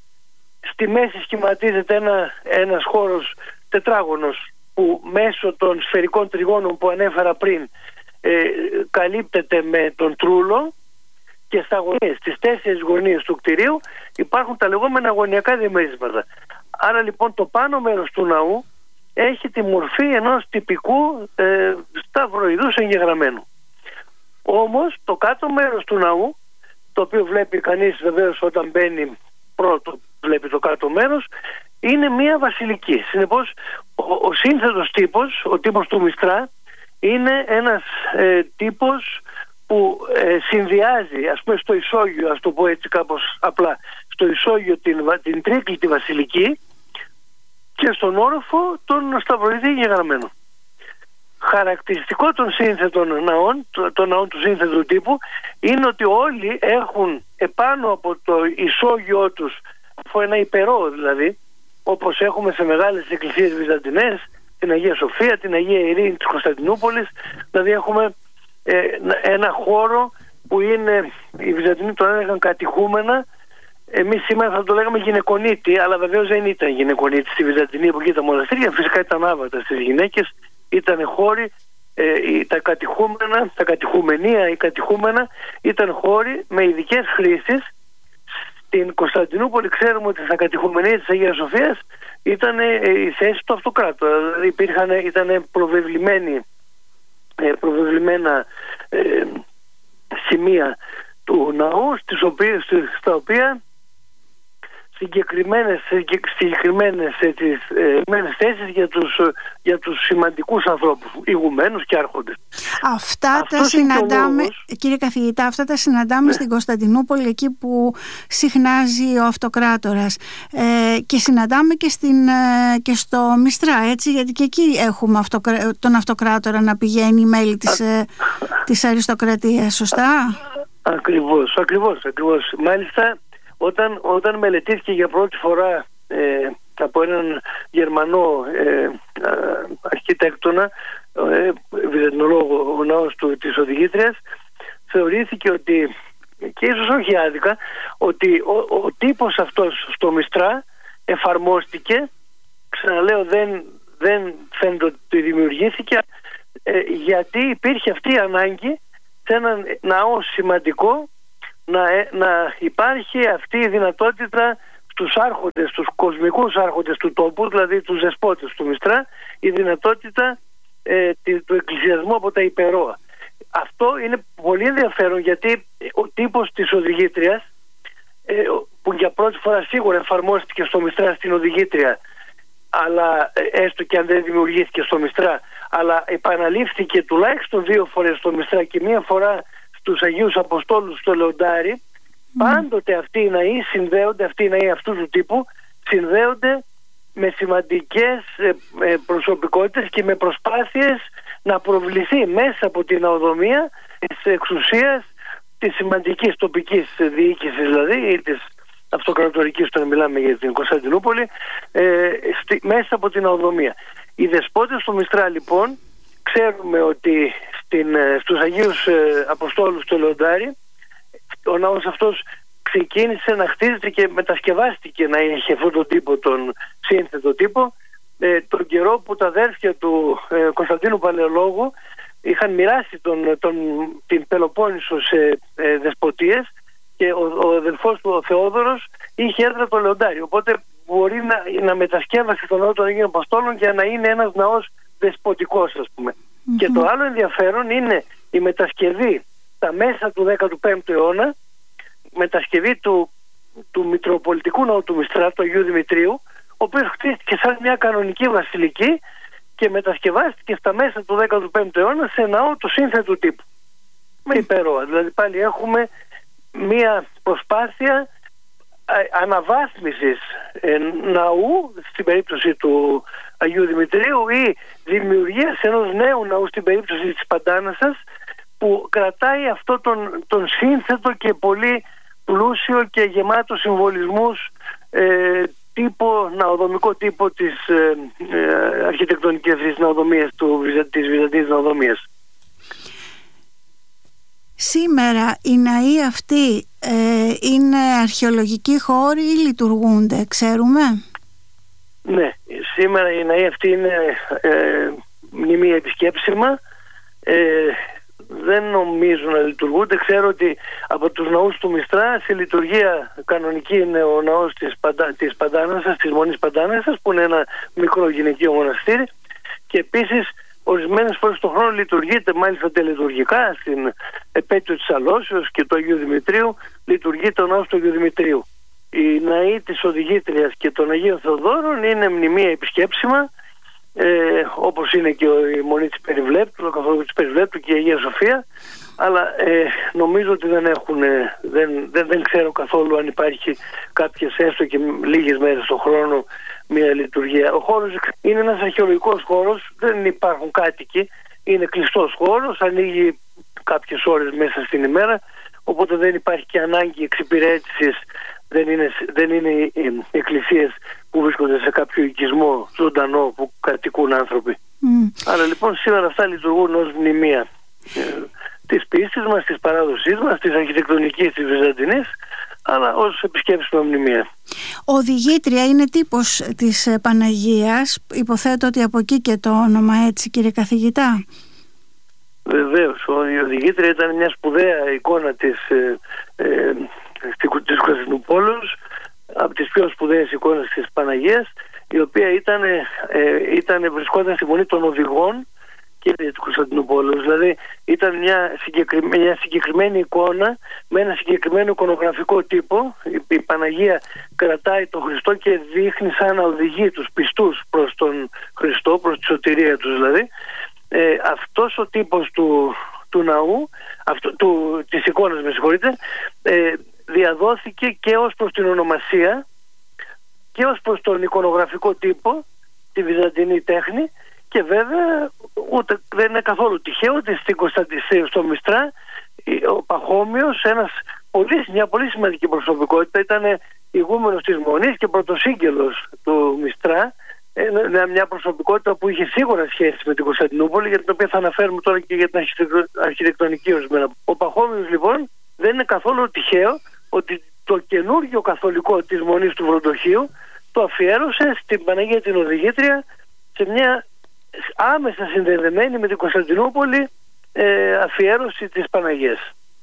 B: Στη μέση σχηματίζεται ένα, ένας χώρος τετράγωνος, που μέσω των σφαιρικών τριγώνων που ανέφερα πριν ε, καλύπτεται με τον τρούλο, και στα γωνίες, στις τέσσερις γωνίες του κτηρίου υπάρχουν τα λεγόμενα γωνιακά διαμερίσματα. Άρα λοιπόν το πάνω μέρος του ναού έχει τη μορφή ενός τυπικού ε, σταυροειδούς εγγεγραμμένου. Όμως το κάτω μέρος του ναού, το οποίο βλέπει κανείς βεβαίως όταν μπαίνει πρώτο, βλέπει το κάτω μέρος, είναι μία βασιλική. Συνεπώς ο, ο σύνθετος τύπος, ο τύπος του Μιστρά, είναι ένας ε, τύπος που ε, συνδυάζει, ας πούμε, στο ισόγειο, ας το πω έτσι κάπως απλά, στο ισόγειο την, την τρίκλητη βασιλική και στον όροφο τον σταυροειδή εγγεγραμμένο. Χαρακτηριστικό των σύνθετων ναών, των ναών του σύνθετου τύπου, είναι ότι όλοι έχουν επάνω από το ισόγειό τους, από ένα υπερό δηλαδή, όπως έχουμε σε μεγάλες εκκλησίες βυζαντινές, την Αγία Σοφία, την Αγία Ειρήνη της Κωνσταντινούπολης. Δηλαδή έχουμε ε, ένα χώρο που είναι, οι Βυζαντινοί το έλεγαν κατηχούμενα, εμείς σήμερα θα το λέγαμε γυναικονίτη, αλλά βεβαίως δεν ήταν γυναικονίτη στη Βυζαντινή εποχή τα μοναστήρια, φυσικά ήταν άβατα στις γυναίκες, ήταν χώροι, ε, τα κατηχούμενα, τα κατηχουμενία, οι κατηχούμενα ήταν χώροι με ειδικές χρήσεις. Στην Κωνσταντινούπολη ξέρουμε ότι στα κατηχουμενία της Αγίας Σοφίας ήταν ε, η θέση του αυτοκράτορα, δηλαδή υπήρχαν, ήταν προβεβλημένοι, ε, προβεβλημένα ε, σημεία του ναού, στις οποίες, στα οποία συγκεκριμένες, συγκεκριμένες τις, ε, θέσεις για τους, για τους σημαντικούς ανθρώπους, ηγουμένους και άρχοντες.
A: Αυτά Αυτός τα συναντάμε, λόγος, κύριε καθηγητά, αυτά τα συναντάμε ναι. στην Κωνσταντινούπολη, εκεί που συχνάζει ο αυτοκράτορας, ε, και συναντάμε και, στην, ε, και στο Μιστρά, έτσι, γιατί και εκεί έχουμε αυτοκρα... τον αυτοκράτορα να πηγαίνει μέλη της, ε, της αριστοκρατίας, σωστά?
B: Ακριβώς, ακριβώς, ακριβώς. Μάλιστα, Όταν, όταν μελετήθηκε για πρώτη φορά ε, από έναν Γερμανό ε, αρχιτέκτονα, ε, βυζαντινολόγο, ο ναός του, της Οδηγήτριας, θεωρήθηκε ότι, και ίσως όχι άδικα, ότι ο, ο τύπος αυτός στο Μιστρά εφαρμόστηκε, ξαναλέω δεν, δεν φαίνεται ότι δημιουργήθηκε, ε, γιατί υπήρχε αυτή η ανάγκη σε έναν ναό σημαντικό Να, να υπάρχει αυτή η δυνατότητα στους άρχοντες, στους κοσμικούς άρχοντες του τόπου, δηλαδή τους δεσπότες του Μιστρά, η δυνατότητα ε, του εκκλησιασμού από τα υπερόα. Αυτό είναι πολύ ενδιαφέρον, γιατί ο τύπος της Οδηγήτριας, ε, που για πρώτη φορά σίγουρα εφαρμόστηκε στο Μιστρά στην Οδηγήτρια, αλλά ε, έστω και αν δεν δημιουργήθηκε στο Μιστρά, αλλά επαναλήφθηκε τουλάχιστον δύο φορές στο Μιστρά και μία φορά τους Αγίους Αποστόλους στο Λεοντάρι, mm. πάντοτε αυτοί οι ναοί συνδέονται, αυτοί οι ναοί αυτού του τύπου συνδέονται με σημαντικές ε, προσωπικότητες και με προσπάθειες να προβληθεί μέσα από την ναοδομία της εξουσίας της σημαντικής τοπικής διοίκησης, δηλαδή, ή της αυτοκρατορικής, όταν μιλάμε για την Κωνσταντινούπολη, ε, στη, μέσα από την αοδομία. Οι δεσπότες του Μιστρά, λοιπόν, ξέρουμε ότι στην, στους Αγίους ε, Αποστόλους του Λεοντάρι, ο ναός αυτός ξεκίνησε να χτίζεται και μετασκευάστηκε να έχει αυτόν τον τύπο, τον σύνθετο τύπο, ε, τον καιρό που τα αδέρφια του ε, Κωνσταντίνου Παλαιολόγου είχαν μοιράσει τον, τον, την Πελοπόννησο σε ε, δεσποτείες, και ο, ο αδελφός του, ο Θεόδωρος, είχε έδρα το Λεοντάρι. Οπότε μπορεί να, να μετασκεύασε τον ναό των Αγίων Αποστόλων για να είναι ένας ναός δεσποτικός, ας πούμε. Mm-hmm. Και το άλλο ενδιαφέρον είναι η μετασκευή στα μέσα του δέκατου πέμπτου αιώνα, μετασκευή του, του Μητροπολιτικού Ναού του Μιστρά, του Αγίου Δημητρίου, ο οποίος χτίστηκε σαν μια κανονική βασιλική και μετασκευάστηκε στα μέσα του δέκατου πέμπτου αιώνα σε ναό του σύνθετου τύπου, με υπερόα. Δηλαδή πάλι έχουμε μια προσπάθεια αναβάθμισης ε, ναού στην περίπτωση του Αγίου Δημητρίου, ή δημιουργίας ενός νέου ναού στην περίπτωση της Παντάνασας, που κρατάει αυτό τον, τον σύνθετο και πολύ πλούσιο και γεμάτο συμβολισμούς ε, τύπο, ναοδομικό τύπο της ε, ε, αρχιτεκτονικής της ναοδομίας του, της Βυζαντινής ναοδομίας.
A: Σήμερα οι ναοί αυτοί ε, είναι αρχαιολογικοί χώροι ή λειτουργούνται, ξέρουμε?
B: Ναι, σήμερα οι ναοί αυτοί είναι ε, μνημεία επισκέψιμα. Ε, δεν νομίζω να λειτουργούνται. Ξέρω ότι από τους ναούς του Μιστρά σε λειτουργία κανονική είναι ο ναός της, Παντα, της Παντάνασας, της Μονής Παντάνασας, που είναι ένα μικρό γυναικείο μοναστήρι, και επίσης ορισμένες φορές τον χρόνο λειτουργείται, μάλιστα τελετουργικά, στην επέτειο της Αλώσεως και του Αγίου Δημητρίου, λειτουργείται ο ναός του Αγίου Δημητρίου. Οι ναοί της Οδηγήτριας και των Αγίων Θεοδόρων είναι μνημεία επισκέψιμα, ε, όπως είναι και η Μονή της Περιβλέπτου, ο καθόλου της Περιβλέπτου και η Αγία Σοφία, αλλά ε, νομίζω ότι δεν έχουν, δεν, δεν, δεν ξέρω καθόλου αν υπάρχει κάποιες έστω και λίγες μέρες το χρόνο μια λειτουργία. Ο χώρος είναι ένας αρχαιολογικός χώρος, δεν υπάρχουν κάτοικοι, είναι κλειστός χώρος, ανοίγει κάποιες ώρες μέσα στην ημέρα, οπότε δεν υπάρχει και ανάγκη εξυπηρέτησης, δεν είναι, δεν είναι εκκλησίες που βρίσκονται σε κάποιο οικισμό ζωντανό που κατοικούν άνθρωποι. Mm. Αλλά λοιπόν σήμερα αυτά λειτουργούν ως μνημεία ε, της πίστης μας, της παράδοσής μας, της αρχιτεκτονικής της Βυζαντινής, αλλά ως επισκέψιμα μνημεία.
A: Οδηγήτρια είναι τύπος της Παναγίας, υποθέτω ότι από εκεί και το όνομα, έτσι, κύριε καθηγητά?
B: Βεβαίως, η Οδηγήτρια ήταν μια σπουδαία εικόνα της, ε, ε, της Κωνσταντινούπολης, από τις πιο σπουδαίες εικόνες της Παναγίας, η οποία ήταν, ε, ήταν, βρισκόταν στη μονή των οδηγών και της Κωνσταντινούπολης. Δηλαδή ήταν μια συγκεκριμένη, μια συγκεκριμένη εικόνα με ένα συγκεκριμένο εικονογραφικό τύπο. Η, η Παναγία κρατάει τον Χριστό και δείχνει σαν να οδηγεί τους πιστούς προς τον Χριστό, προς τη σωτηρία τους δηλαδή. Ε, αυτός ο τύπος του, του ναού, αυτό, του, της εικόνας, με συγχωρείτε, ε, διαδόθηκε και ως προς την ονομασία και ως προς τον εικονογραφικό τύπο, τη βυζαντινή τέχνη, και βέβαια ούτε, δεν είναι καθόλου τυχαίο ότι στην Κωνσταντινή, στο Μιστρά, ο Παχώμιος, ένας, πολύ, μια πολύ σημαντική προσωπικότητα, ήταν ηγούμενος της Μονής και πρωτοσύγγελος του Μιστρά, μια προσωπικότητα που είχε σίγουρα σχέση με την Κωνσταντινούπολη, για την οποία θα αναφέρουμε τώρα και για την αρχιτεκτονική ορισμένα. Ο Παχώμιος λοιπόν δεν είναι καθόλου τυχαίο ότι το καινούργιο καθολικό της Μονής του Βροντοχείου το αφιέρωσε στην Παναγία την Οδηγήτρια, σε μια άμεσα συνδεδεμένη με την Κωνσταντινούπολη ε, αφιέρωση της Παναγίας.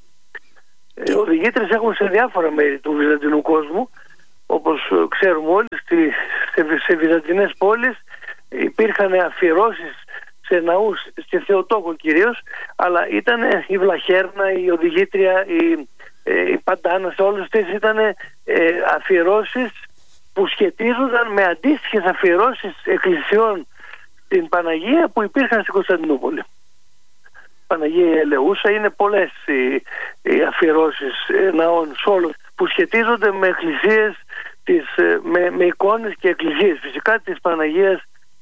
B: Οι οδηγήτρες έχουν σε διάφορα μέρη του βυζαντινού κόσμου, όπως ξέρουμε όλοι, στη, σε, σε βυζαντινές πόλεις υπήρχαν αφιερώσεις σε ναούς, στη Θεοτόκο κυρίως, αλλά ήταν η Βλαχέρνα, η Οδηγήτρια, η, ε, η Παντάνα, σε όλες τις ήταν ε, αφιερώσεις που σχετίζονταν με αντίστοιχες αφιερώσεις εκκλησιών στην Παναγία που υπήρχαν στην Κωνσταντινούπολη. Παναγία Ελεούσα, είναι πολλές οι, οι αφιερώσεις ναών σόλων που σχετίζονται με εκκλησίες, τις, με, με εικόνες και εκκλησίες φυσικά της Παναγίας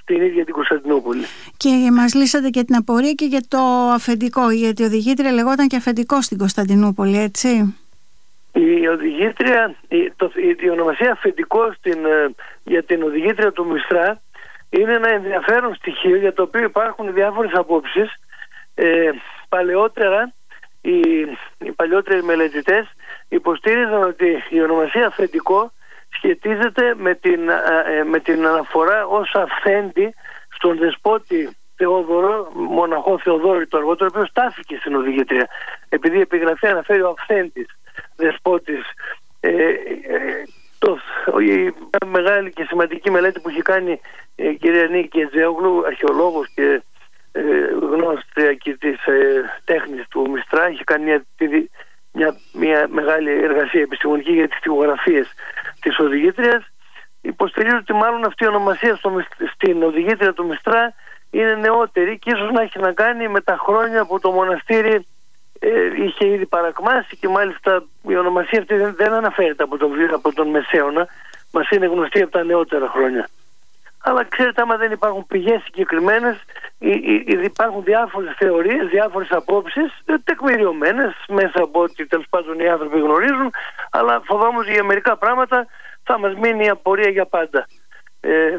B: στην ίδια την Κωνσταντινούπολη.
A: Και μας λύσατε και την απορία και για το αφεντικό, γιατί η οδηγήτρια λεγόταν και αφεντικό στην Κωνσταντινούπολη, έτσι?
B: Η οδηγήτρια, η, το, η, η ονομασία αφεντικό στην, για την οδηγήτρια του Μιστρά είναι ένα ενδιαφέρον στοιχείο για το οποίο υπάρχουν διάφορες απόψεις. Ε, παλαιότερα οι, οι παλιότεροι μελετητές υποστήριζαν ότι η ονομασία αφεντικό σχετίζεται με την, ε, με την αναφορά ως αυθέντη στον δεσπότη Θεόδωρο, μοναχό Θεοδόρη το αργότερο, ο οποίος στάθηκε στην οδηγήτρια, επειδή η επιγραφή αναφέρει ο αυθέντης δεσπότης. ε, ε, το, η μεγάλη και σημαντική μελέτη που έχει κάνει η ε, κυρία Νίκη Ετζέογλου, αρχαιολόγος και ε, γνώστρια και της ε, τέχνης του Μιστρά, έχει κάνει μια, μια, μια μεγάλη εργασία επιστημονική για τις τυπογραφίες της οδηγήτριας. Υποστηρίζει ότι μάλλον αυτή η ονομασία στο, στην οδηγήτρια του Μιστρά είναι νεότερη και ίσως να έχει να κάνει με τα χρόνια που το μοναστήρι ε, είχε ήδη παρακμάσει, και μάλιστα η ονομασία αυτή δεν, δεν αναφέρεται από τον, από τον Μεσαίωνα, μας είναι γνωστή από τα νεότερα χρόνια. Αλλά ξέρετε, άμα δεν υπάρχουν πηγές συγκεκριμένες, υπάρχουν διάφορες θεωρίες, διάφορες απόψεις, τεκμηριωμένες μέσα από ό,τι τέλος πάντων οι άνθρωποι γνωρίζουν, αλλά φοβάμαι ότι για μερικά πράγματα θα μας μείνει η απορία για πάντα. Ε,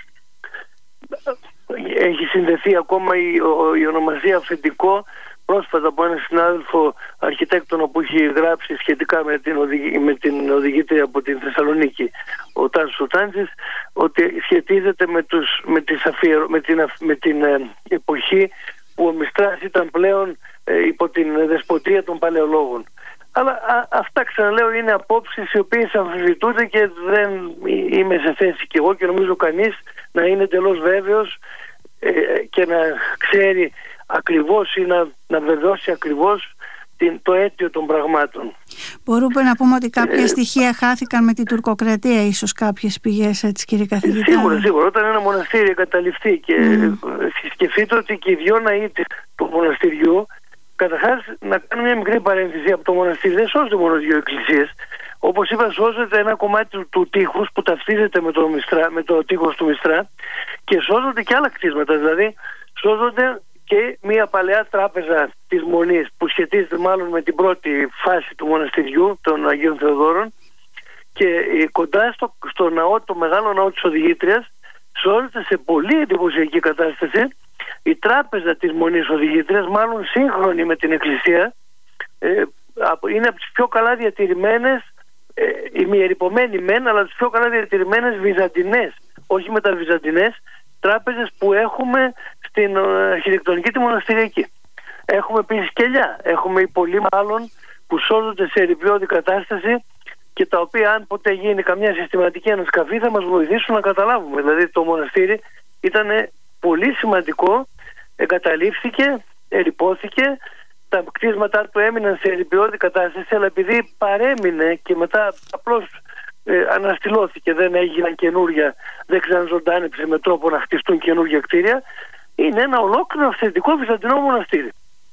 B: έχει συνδεθεί ακόμα η, ο, η ονομασία αφεντικό πρόσφατα από έναν συνάδελφο αρχιτέκτονο που έχει γράψει σχετικά με την, οδηγή, με την οδηγήτρια από την Θεσσαλονίκη, ο Τάσος Σουτάντζης, ότι σχετίζεται με, τους, με, τις αφιερω, με την, με την ε, εποχή που ο Μιστράς ήταν πλέον ε, υπό την δεσποτεία των παλαιολόγων. Αλλά α, αυτά, ξαναλέω, είναι απόψεις οι οποίες αμφισβητούνται και δεν είμαι σε θέση κι εγώ, και νομίζω κανείς να είναι εντελώς βέβαιος ε, και να ξέρει ακριβώς ή να, να βεβαιώσει ακριβώς την, το αίτιο των πραγμάτων.
A: Μπορούμε να πούμε ότι κάποια ε, στοιχεία χάθηκαν με την τουρκοκρατία, ίσως κάποιες πηγές, έτσι, κύριε καθηγητά?
B: Σίγουρα, σίγουρα. Όταν ένα μοναστήρι εγκαταλειφθεί και mm. σκεφτείτε ότι και οι δυο ναοί του μοναστηριού, καταρχάς να κάνω μια μικρή παρένθεση, από το μοναστήρι δεν σώζονται μόνο δύο εκκλησίες. Όπως είπα, σώζεται ένα κομμάτι του, του τείχους που ταυτίζεται με το, Μιστρά, με το τείχος του Μιστρά, και σώζονται και άλλα κτίσματα. Δηλαδή σώζονται και μια παλαιά τράπεζα της Μονής που σχετίζεται μάλλον με την πρώτη φάση του μοναστηριού των Αγίων Θεοδόρων, και κοντά στο, στο ναό, το μεγάλο ναό της οδηγήτριας, σώζεται σε πολύ εντυπωσιακή κατάσταση η τράπεζα της Μονής Οδηγήτριας, μάλλον σύγχρονη με την εκκλησία. ε, είναι από τις πιο καλά διατηρημένες, ε, ημιερειπωμένη μεν, αλλά τις πιο καλά διατηρημένες βυζαντινές, όχι μεταβυζαντινές τράπεζες που έχουμε στην αρχιτεκτονική τη μοναστηριακή. Έχουμε επίσης κελιά, έχουμε υπολοί μάλλον που σώζονται σε ερειπιώδη κατάσταση, και τα οποία, αν ποτέ γίνει καμιά συστηματική ανασκαφή, θα μας βοηθήσουν να καταλάβουμε. Δηλαδή το μοναστήρι ήταν πολύ σημαντικό, εγκαταλείφθηκε, ερειπώθηκε, τα κτίσματά του έμειναν σε ερειπιώδη κατάσταση, αλλά επειδή παρέμεινε και μετά απλώς ε, αναστηλώθηκε, δεν έγιναν καινούρια, δεν ξαναζωντάνεψε με τρόπο να χτιστούν καινούργια κτίρια, είναι ένα ολόκληρο αυθεντικό βυζαντινό μοναστήρι.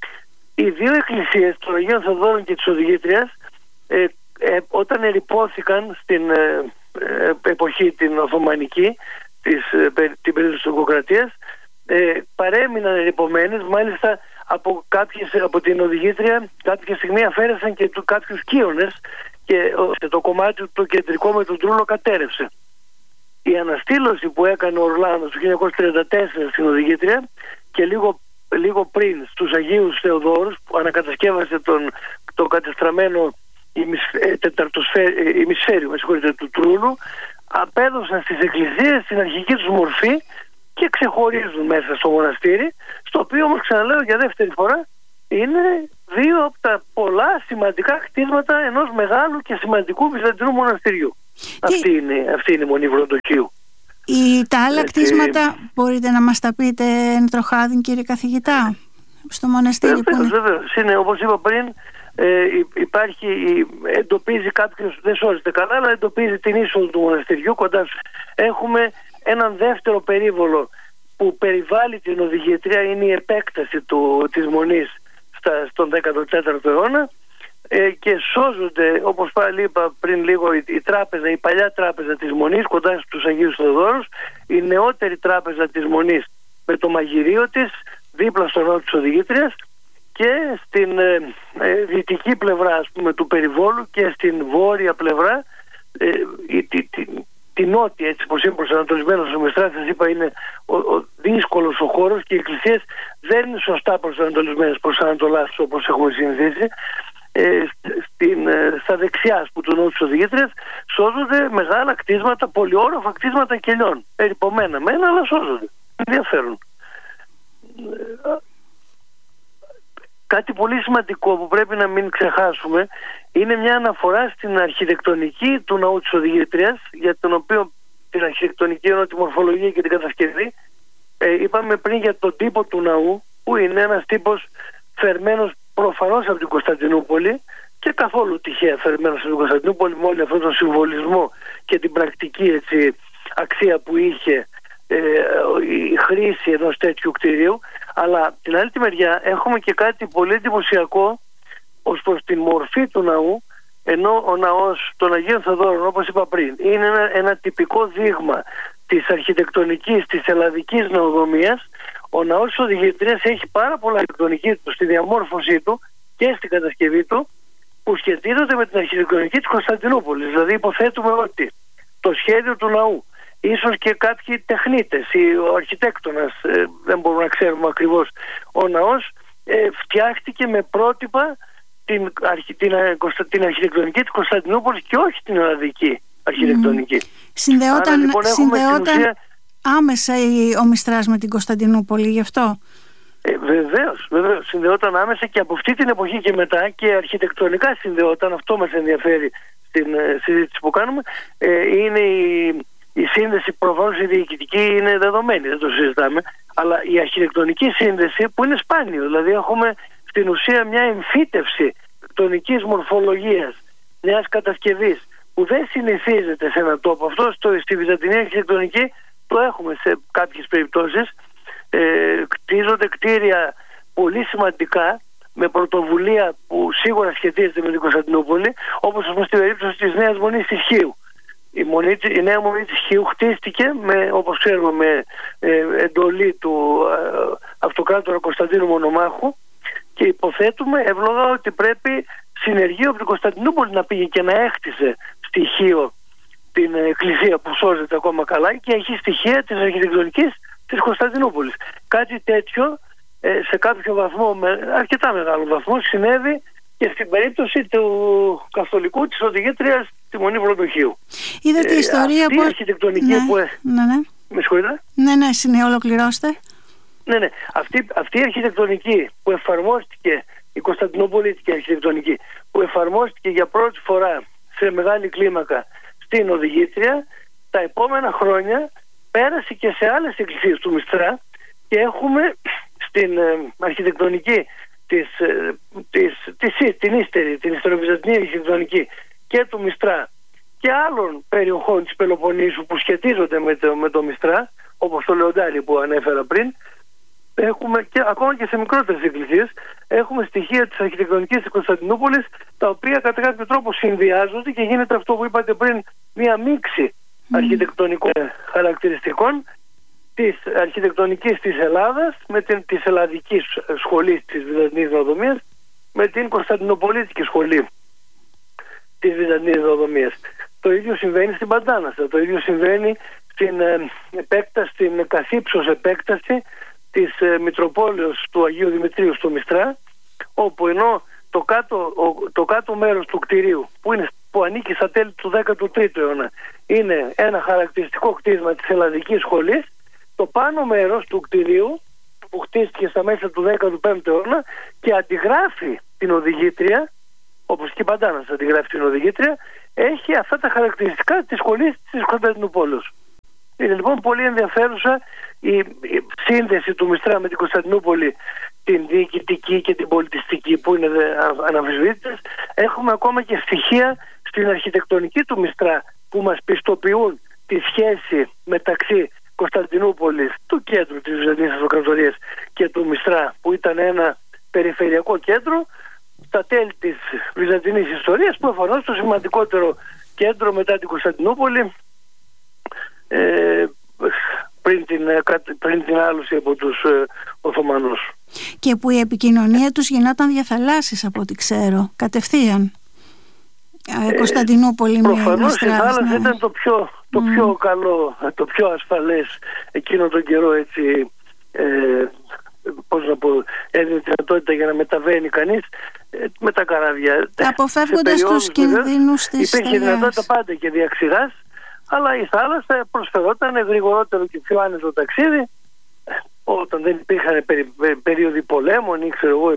B: Οι δύο εκκλησίες των Αγίων Θεοδόρων και της Οδηγήτριας, ε, ε, όταν ερειπώθηκαν στην ε, ε, εποχή την Οθωμανική, της, ε, την περίοδο της Τουρκοκρατίας, ε, παρέμειναν ερειπωμένες. Μάλιστα από, κάποιες, από την Οδηγήτρια κάποια στιγμή αφαίρεσαν και του, κάποιους κύονες, και το κομμάτι το κεντρικό με τον Τρούλο κατέρευσε. Η αναστήλωση που έκανε ο Ορλάνος το χίλια εννιακόσια τριάντα τέσσερα στην Οδηγήτρια, και λίγο, λίγο πριν στους Αγίους Θεοδόρους, που ανακατασκεύασε τον, το κατεστραμμένο ημισφαίριο με συγχωρείτε, του Τρούλου, απέδωσαν στις εκκλησίες την αρχική τους μορφή και ξεχωρίζουν μέσα στο μοναστήρι, στο οποίο όμως, ξαναλέω για δεύτερη φορά, είναι δύο από τα πολλά σημαντικά κτίσματα ενός μεγάλου και σημαντικού βυζαντινού μοναστηριού. Τι... Αυτή, είναι, αυτή είναι η Μονή Βροντοκίου.
A: Η, τα άλλα Έτσι... κτίσματα μπορείτε να μας τα πείτε εν τροχάδιν, κύριε καθηγητά, στο μοναστήρι?
B: Βεβαίως, που είναι... βεβαίως. Είναι, όπως είπα πριν, ε, υπάρχει, εντοπίζει κάποιος, δεν σώζεται καλά, αλλά εντοπίζει την είσοδο του μοναστηριού κοντά. Έχουμε έναν δεύτερο περίβολο που περιβάλλει την Οδηγήτρια, είναι η επέκταση του, της Μονής στα, στον δέκατο τέταρτο αιώνα. ε, και σώζονται, όπως πάλι είπα πριν λίγο, η, η τράπεζα, η παλιά τράπεζα της Μονής κοντά στους Αγίους Θεοδόρους, η νεότερη τράπεζα της Μονής με το μαγειρίο της δίπλα στο ναό της Οδηγήτριας, και στην ε, ε, δυτική πλευρά, ας πούμε, του περιβόλου και στην βόρεια πλευρά, ε, η, τη, τη, τη νότια, έτσι πως είναι προσανατολισμένος ο Μιστράς, σας είπα, είναι ο, ο δύσκολος ο χώρος και οι εκκλησίες δεν είναι σωστά προσανατολισμένες προς Ανατολάς όπως έχουμε συνηθίσει. Ε, στην, ε, στα δεξιά, ας πούμε, του ναού της Οδηγήτριας σώζονται μεγάλα κτίσματα, πολυόροφα κτίσματα κελιών, ερειπωμένα μένα, αλλά σώζονται, ενδιαφέρον. Κάτι πολύ σημαντικό που πρέπει να μην ξεχάσουμε είναι μια αναφορά στην αρχιτεκτονική του ναού της Οδηγήτριας, για τον οποίο την αρχιτεκτονική εννοώ τη μορφολογία και την κατασκευή. Ε, είπαμε πριν για τον τύπο του ναού, που είναι ένας τύπος φερμένος προφανώς από την Κωνσταντινούπολη και καθόλου τυχαία φερμένος από την Κωνσταντινούπολη, με όλο αυτόν τον συμβολισμό και την πρακτική, έτσι, αξία που είχε ε, η χρήση ενός τέτοιου κτηρίου. Αλλά την άλλη τη μεριά έχουμε και κάτι πολύ εντυπωσιακό ως προς την μορφή του ναού, ενώ ο ναός των Αγίων Θεοδόρων, όπως είπα πριν, είναι ένα, ένα τυπικό δείγμα της αρχιτεκτονικής της ελλαδικής ναοδομίας. Ο ναός της Οδηγήτριας έχει πάρα πολλά αρχιτεκτονική του στη διαμόρφωσή του και στην κατασκευή του, που σχετίζονται με την αρχιτεκτονική της Κωνσταντινούπολης. Δηλαδή υποθέτουμε ότι το σχέδιο του ναού, ίσως και κάποιοι τεχνίτες ή ο αρχιτέκτονας, ε, δεν μπορούμε να ξέρουμε ακριβώς, ο ναός ε, φτιάχτηκε με πρότυπα την, αρχι, την, την αρχιτεκτονική της Κωνσταντινούπολης και όχι την ελλαδική αρχιτεκτονική. Mm.
A: Συνδεόταν,
B: Άρα, λοιπόν,
A: συνδεόταν
B: ουσία...
A: άμεσα ο Μιστράς με την Κωνσταντινούπολη, γι' αυτό.
B: Ε, βεβαίως, βεβαίως, συνδεόταν άμεσα και από αυτή την εποχή και μετά, και αρχιτεκτονικά συνδεόταν. Αυτό μας ενδιαφέρει στην ε, συζήτηση που κάνουμε. Ε, είναι η, η σύνδεση, προφανώς η διοικητική είναι δεδομένη, δεν το συζητάμε, αλλά η αρχιτεκτονική σύνδεση που είναι σπάνιο. Δηλαδή έχουμε στην ουσία μια εμφύτευση τεκτονικής μορφολογίας μιας κατασκευής που δεν συνηθίζεται σε έναν τόπο. Αυτό στο, στη Βυζαντινή αρχιτεκτονική το έχουμε σε κάποιες περιπτώσεις. Ε, κτίζονται κτίρια πολύ σημαντικά με πρωτοβουλία που σίγουρα σχετίζεται με την Κωνσταντινούπολη, όπως ας πούμε στην περίπτωση της Νέας Μονής της Χίου. Η, μονή, η Νέα Μονή της Χίου χτίστηκε με, όπως ξέρουμε, με ε, εντολή του ε, αυτοκράτορα Κωνσταντίνου Μονομάχου, και υποθέτουμε εύλογα ότι πρέπει συνεργείο από την Κωνσταντινούπολη να πήγε και να έχτισε στη Χίο την εκκλησία που σώζεται ακόμα καλά και έχει στοιχεία της αρχιτεκτονικής της Κωνσταντινούπολης. Κάτι τέτοιο ε, σε κάποιο βαθμό, με αρκετά μεγάλο βαθμό, συνέβη και στην περίπτωση του καθολικού της Οδηγήτριας στη Μονή Βροντοχείου.
A: Είδατε η ιστορία
B: αυτή
A: που...
B: η αρχιτεκτονική
A: ναι,
B: που...
A: Ναι, ναι.
B: Με συγχωρείτε.
A: Ναι, ναι, συνε, ολοκληρώστε.
B: Ναι, ναι. Αυτή, αυτή η αρχιτεκτονική που εφαρμόστηκε, η Κωνσταντινοπολίτικη αρχιτεκτονική, που εφαρμόστηκε για πρώτη φορά σε μεγάλη κλίμακα στην Οδηγήτρια, τα επόμενα χρόνια πέρασε και σε άλλες εκκλησίες του Μιστρά, και έχουμε στην ε, αρχιτεκτονική της, ε, της, της, την ύστερη, την ιστεροβυζαντινή αρχιτεκτονική και του Μιστρά και άλλων περιοχών της Πελοποννήσου που σχετίζονται με το, με το Μιστρά, όπως το Λεοντάρι που ανέφερα πριν, έχουμε και ακόμα και σε μικρότερες εκκλησίες έχουμε στοιχεία της αρχιτεκτονικής της Κωνσταντινούπολης, τα οποία κατά κάποιο τρόπο συνδυάζονται και γίνεται αυτό που είπατε πριν, μια μίξη mm. αρχιτεκτονικών χαρακτηριστικών της αρχιτεκτονικής της Ελλάδας με την της ελλαδικής σχολής της Βυζαντινής Ναοδομίας με την Κωνσταντινοπολίτικη σχολή της Βυζαντινής Ναοδομίας. Το ίδιο συμβαίνει στην Παντάνασα, το ίδιο συμβαίνει στην ε, επέκταση, στην καθύψος επέκταση της ε, Μητροπόλεως του Αγίου Δημητρίου στο Μιστρά, όπου ενώ το κάτω, ο, το κάτω μέρος του κτηρίου που, είναι, που ανήκει στα τέλη του δέκατου τρίτου αιώνα είναι ένα χαρακτηριστικό κτίσμα της ελλαδικής σχολής, το πάνω μέρος του κτηρίου που χτίστηκε στα μέσα του δέκατου πέμπτου αιώνα και αντιγράφει την Οδηγήτρια, όπως και η Παντάνας αντιγράφει την Οδηγήτρια, έχει αυτά τα χαρακτηριστικά της σχολής της Κωνσταντινούπολης. Είναι λοιπόν πολύ ενδιαφέρουσα η, η σύνδεση του Μιστρά με την Κωνσταντινούπολη, την διοικητική και την πολιτιστική, που είναι αναμφισβήτητες. Έχουμε ακόμα και στοιχεία στην αρχιτεκτονική του Μιστρά που μας πιστοποιούν τη σχέση μεταξύ Κωνσταντινούπολης, του κέντρου της Βυζαντινής Αυτοκρατορίας, και του Μιστρά, που ήταν ένα περιφερειακό κέντρο, στα τέλη της Βυζαντινής ιστορίας, προφανώς το σημαντικότερο κέντρο μετά την Κωνσταντινούπολη, ε, πριν, την, πριν την άλωση από τους ε, Οθωμανούς.
A: Και που η επικοινωνία τους γινόταν διαθαλάσσης, από ό,τι ξέρω, κατευθείαν. Ε, Κωνσταντινούπολη, ε,
B: προφανώς η θάλασσα, ναι, ήταν το πιο, το mm. πιο καλό, το πιο ασφαλές εκείνο τον καιρό, έτσι, ε, πώς να πω, έδινε τη δυνατότητα για να μεταβαίνει κανείς ε, με τα καράβια.
A: Αποφεύγοντας τους κινδύνους της
B: υπήρχε
A: τελειάς.
B: δυνατότητα πάντα και διαξηράς, αλλά η θάλασσα προσφερόταν γρηγορότερο και πιο άνετο ταξίδι όταν δεν υπήρχαν περί, περίοδοι πολέμων ή ξέρω εγώ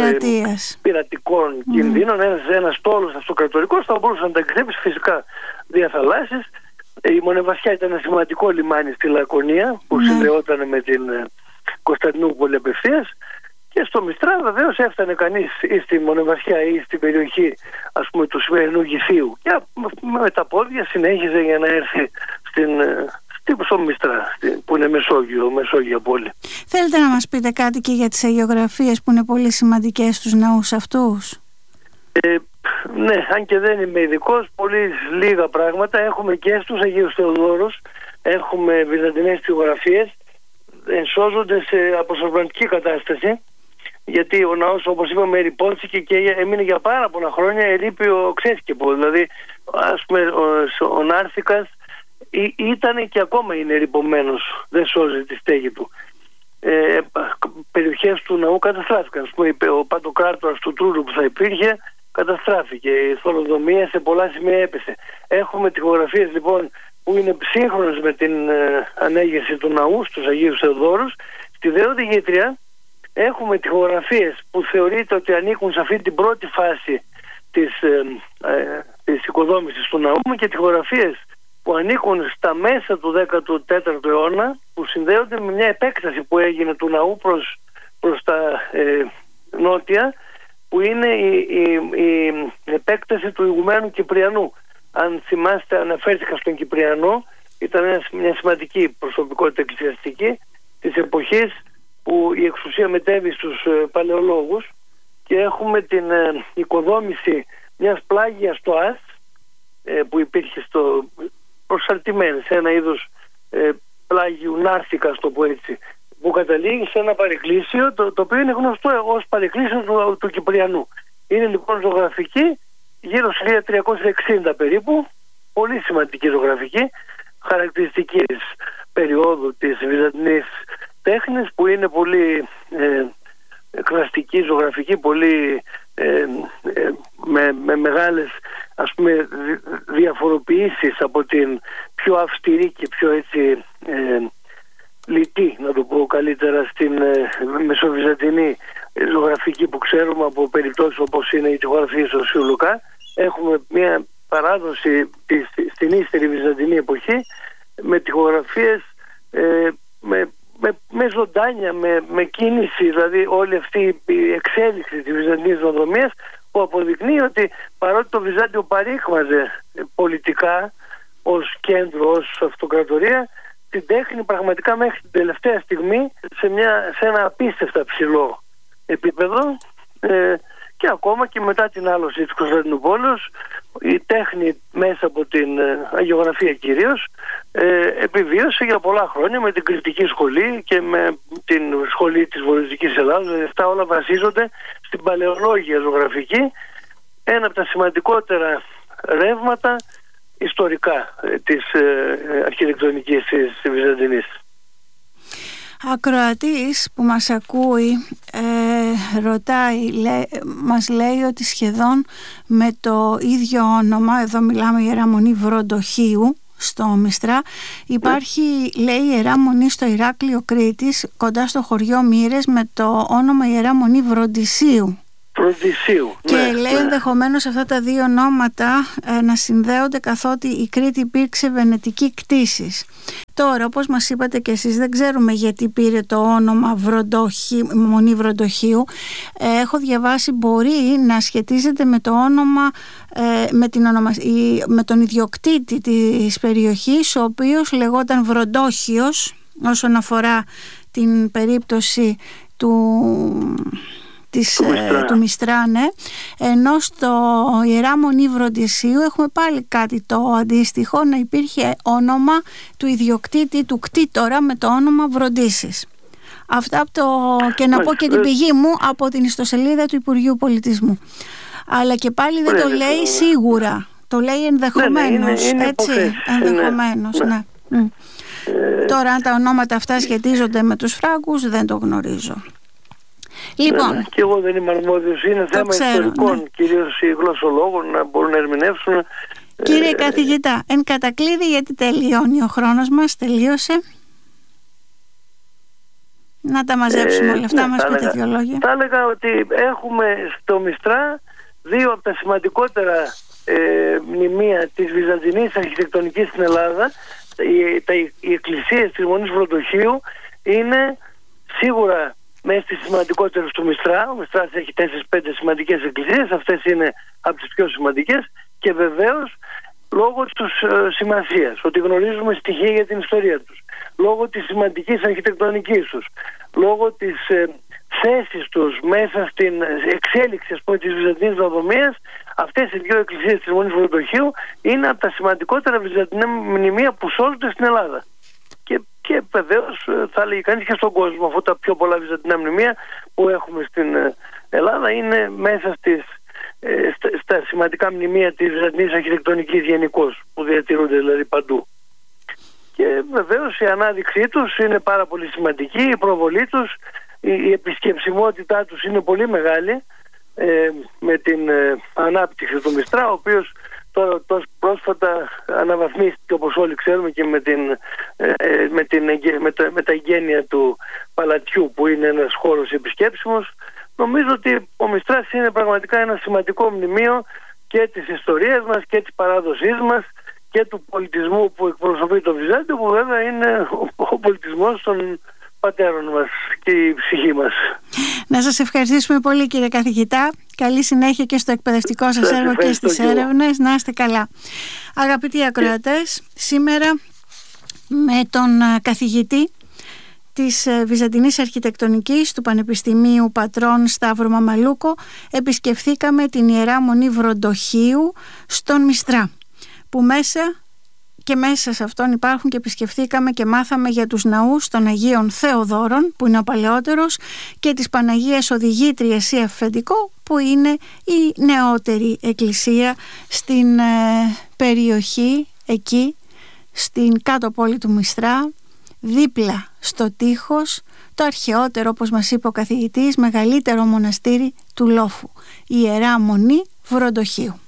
B: πειρατικών mm. κινδύνων. Ένας, ένας στόλος αυτοκρατορικός θα μπορούσε να ταξιδέψει φυσικά διαθαλάσσεις. Η Μονεβασιά ήταν ένα σημαντικό λιμάνι στη Λακωνία που mm. συνδεόταν με την Κωνσταντινούπολη απευθείας, και στο Μιστρά βεβαίως έφτανε κανείς ή στη Μονεβασιά ή στην περιοχή, ας πούμε, του σημερινού Γυθίου, και με τα πόδια συνέχιζε για να έρθει στην, στο Μιστρά, που είναι Μεσόγειο, Μεσόγειο πόλη.
A: Θέλετε να μας πείτε κάτι και για τις αγιογραφίες που είναι πολύ σημαντικές στους ναούς αυτούς?
B: Ε, ναι, αν και δεν είμαι ειδικός, πολύ λίγα πράγματα. Έχουμε και στους Αγίους Θεοδόρους, έχουμε βυζαντινές τυπογραφίες, ενσώζονται σε αποσορβαντική κατάσταση, γιατί ο ναός, όπως είπαμε, ερειπώθηκε και έμεινε για πάρα πολλά χρόνια ερείπιο ξέσκεπο. Δηλαδή, ας πούμε, ο, ο Νάρθικας ήταν και ακόμα είναι ερειπωμένος, δεν σώζει τη στέγη του. Ε, περιοχές του ναού καταστράφηκαν. Ας πούμε, ο Παντοκράτορας του Τρούρου που θα υπήρχε καταστράφηκε. Η θωροδομία σε πολλά σημεία έπεσε. Έχουμε τοιχογραφίες λοιπόν που είναι σύγχρονες με την ε, ανέγερση του ναού στους Αγίους Θεοδόρους. Στη Δέοντη Γήτρια έχουμε τοιχογραφίες που θεωρείται ότι ανήκουν σε αυτή την πρώτη φάση της, ε, ε, της οικοδόμησης του ναού, και τοιχογραφίες που ανήκουν στα μέσα του δέκατου τέταρτου αιώνα, που συνδέονται με μια επέκταση που έγινε του ναού προς, προς τα ε, νότια, που είναι η, η, η επέκταση του ηγουμένου Κυπριανού. Αν θυμάστε, αναφέρθηκα στον Κυπριανό, ήταν μια σημαντική προσωπικότητα εκκλησιαστική της εποχής που η εξουσία μετέβη στους ε, παλαιολόγους, και έχουμε την ε, οικοδόμηση μιας πλάγιας στοάς ε, που υπήρχε στο προσαρτημένη σε ένα είδος ε, πλάγιου Νάρθικα, το πω έτσι, που καταλήγει σε ένα παρεκκλήσιο, το, το οποίο είναι γνωστό ως παρεκκλήσιο του, του Κυπριανού. Είναι λοιπόν ζωγραφική γύρω στο χίλια τριακόσια εξήντα περίπου, πολύ σημαντική ζωγραφική, χαρακτηριστική της περίοδου της βυζαντινής τέχνης, που είναι πολύ ε, κλαστική ζωγραφική, πολύ ε, ε, με, με μεγάλες, ας πούμε, διαφοροποιήσεις από την πιο αυστηρή και πιο έτσι ε, λιτή, να το πω καλύτερα, στην ε, μεσοβυζαντινή ζωγραφική που ξέρουμε από περιπτώσεις όπως είναι η τοιχογραφία του Οσίου Λουκά. Έχουμε μια παράδοση της, στην ύστερη βυζαντινή εποχή με τοιχογραφίες ε, με, με, με ζωντάνια, με, με κίνηση, δηλαδή όλη αυτή η εξέλιξη της βυζαντινής νοοδρομίας, που αποδεικνύει ότι παρότι το Βυζάντιο παρήχμαζε πολιτικά ως κέντρο, ως αυτοκρατορία, την τέχνη πραγματικά μέχρι την τελευταία στιγμή σε, μια, σε ένα απίστευτα ψηλό επίπεδο, ε, και ακόμα και μετά την άλωση της Κωνσταντινούπολης η τέχνη μέσα από την ε, αγιογραφία κυρίως ε, επιβίωσε για πολλά χρόνια με την κριτική σχολή και με την σχολή της Βορειοδυτικής Ελλάδας. Δηλαδή αυτά όλα βασίζονται στην παλαιολόγια ζωγραφική, ένα από τα σημαντικότερα ρεύματα ιστορικά ε, της ε, αρχιτεκτονικής της Βυζαντινής.
A: Ακροατής που μας ακούει ε, ρωτάει, λέ, μας λέει ότι σχεδόν με το ίδιο όνομα, εδώ μιλάμε Ιερά Μονή Βροντοχίου στο Μιστρά, υπάρχει, λέει, Ιερά Μονή στο Ηράκλειο Κρήτης κοντά στο χωριό Μύρες με το όνομα Ιερά Μονή Βροντισίου.
B: Βροντισίου,
A: και
B: ναι,
A: λέει
B: ναι.
A: ενδεχομένως αυτά τα δύο ονόματα ε, να συνδέονται, καθότι η Κρήτη υπήρξε βενετική κτήσης. Τώρα, όπως μας είπατε και εσείς, δεν ξέρουμε γιατί πήρε το όνομα Βροντοχή, Μονή Βροντοχίου. Ε, έχω διαβάσει μπορεί να σχετίζεται με το όνομα, ε, με, την ονομα... με τον ιδιοκτήτη της περιοχής, ο οποίος λεγόταν Βροντόχιος, όσον αφορά την περίπτωση του... της, του, Μιστρά. του Μιστρά, ναι. Ενώ στο Ιερά Μονή Βροντισίου έχουμε πάλι κάτι το αντίστοιχο, να υπήρχε όνομα του ιδιοκτήτη του κτήτορα με το όνομα Βροντίσης. Αυτά από το, και να πω και την πηγή μου από την ιστοσελίδα του Υπουργείου Πολιτισμού. Αλλά και πάλι δεν το λέει σίγουρα, το λέει ενδεχομένως, ναι, ναι, είναι, είναι έτσι, ενδεχομένως, ναι. ναι. ναι. Ε, Τώρα αν τα ονόματα αυτά σχετίζονται με τους Φράγκους δεν το γνωρίζω. Λοιπόν,
B: ναι, και εγώ δεν είμαι αρμόδιος, είναι θέμα ξέρω, ιστορικών, ναι. κυρίως οι γλωσσολόγων να μπορούν να ερμηνεύσουν.
A: Κύριε
B: ε,
A: καθηγητά, εν κατακλείδη, γιατί τελειώνει ο χρόνος μας, τελείωσε. Να τα μαζέψουμε ε, όλα αυτά, ναι, μας πείτε δύο λόγια.
B: Θα έλεγα ότι έχουμε στο Μιστρά δύο από τα σημαντικότερα ε, μνημεία της βυζαντινής αρχιτεκτονικής στην Ελλάδα. Οι, τα, οι εκκλησίες της Μονής Βροντοχείου είναι σίγουρα μέσα στις σημαντικότερες του Μιστρά. Ο Μιστράς έχει τέσσερις πέντε σημαντικές εκκλησίες, αυτές είναι από τις πιο σημαντικές, και βεβαίως λόγω της ε, σημασίας, ότι γνωρίζουμε στοιχεία για την ιστορία τους, λόγω της σημαντικής αρχιτεκτονικής τους, λόγω της ε, θέσης τους μέσα στην εξέλιξη, ας πούμε, της βυζαντινής ναοδομίας. Αυτές οι δύο εκκλησίες της Μονής Βροντοχείου είναι από τα σημαντικότερα βυζαντινά μνημεία που σώζονται στην Ελλάδα. Και, και βεβαίως θα λέγει κανείς και στον κόσμο, αφού τα πιο πολλά βυζαντινά μνημεία που έχουμε στην Ελλάδα είναι μέσα στις, στα, στα σημαντικά μνημεία της βυζαντινής αρχιτεκτονικής γενικώς, που διατηρούνται δηλαδή παντού. Και βεβαίως η ανάδειξή τους είναι πάρα πολύ σημαντική, η προβολή τους, η επισκεψιμότητά τους είναι πολύ μεγάλη, ε, με την ε, ανάπτυξη του Μιστρά, ο οποίος τώρα τόσο πρόσφατα αναβαθμίστηκε, όπως όλοι ξέρουμε, και με, την, ε, με, την, με, τα, με τα εγγένεια του παλατιού, που είναι ένας χώρος επισκέψιμος. Νομίζω ότι ο Μιστράς είναι πραγματικά ένα σημαντικό μνημείο και της ιστορίας μας και της παράδοσής μας και του πολιτισμού που εκπροσωπεί το Βυζάντιο, που βέβαια είναι ο, ο πολιτισμός των πατέρων μας και η ψυχή μας.
A: Να σας ευχαριστήσουμε πολύ, κύριε καθηγητά. Καλή συνέχεια και στο εκπαιδευτικό σας έργο και στις έρευνες. Να είστε καλά. Αγαπητοί ακροατές, σήμερα με τον καθηγητή της Βυζαντινής Αρχιτεκτονικής του Πανεπιστημίου Πατρών Σταύρο Μαμαλούκο επισκεφθήκαμε την Ιερά Μονή Βροντοχείου στον Μιστρά, που μέσα και μέσα σε αυτόν υπάρχουν, και επισκεφθήκαμε και μάθαμε για τους ναούς των Αγίων Θεοδόρων, που είναι ο παλαιότερος, και της Παναγίας Οδηγήτριας ή Αφεντικό, που είναι η νεότερη εκκλησία στην ε, περιοχή εκεί, στην κάτω πόλη του Μιστρά, δίπλα στο τείχος, το αρχαιότερο, όπως μας είπε ο καθηγητής, μεγαλύτερο μοναστήρι του Λόφου, η Ιερά Μονή Βροντοχείου.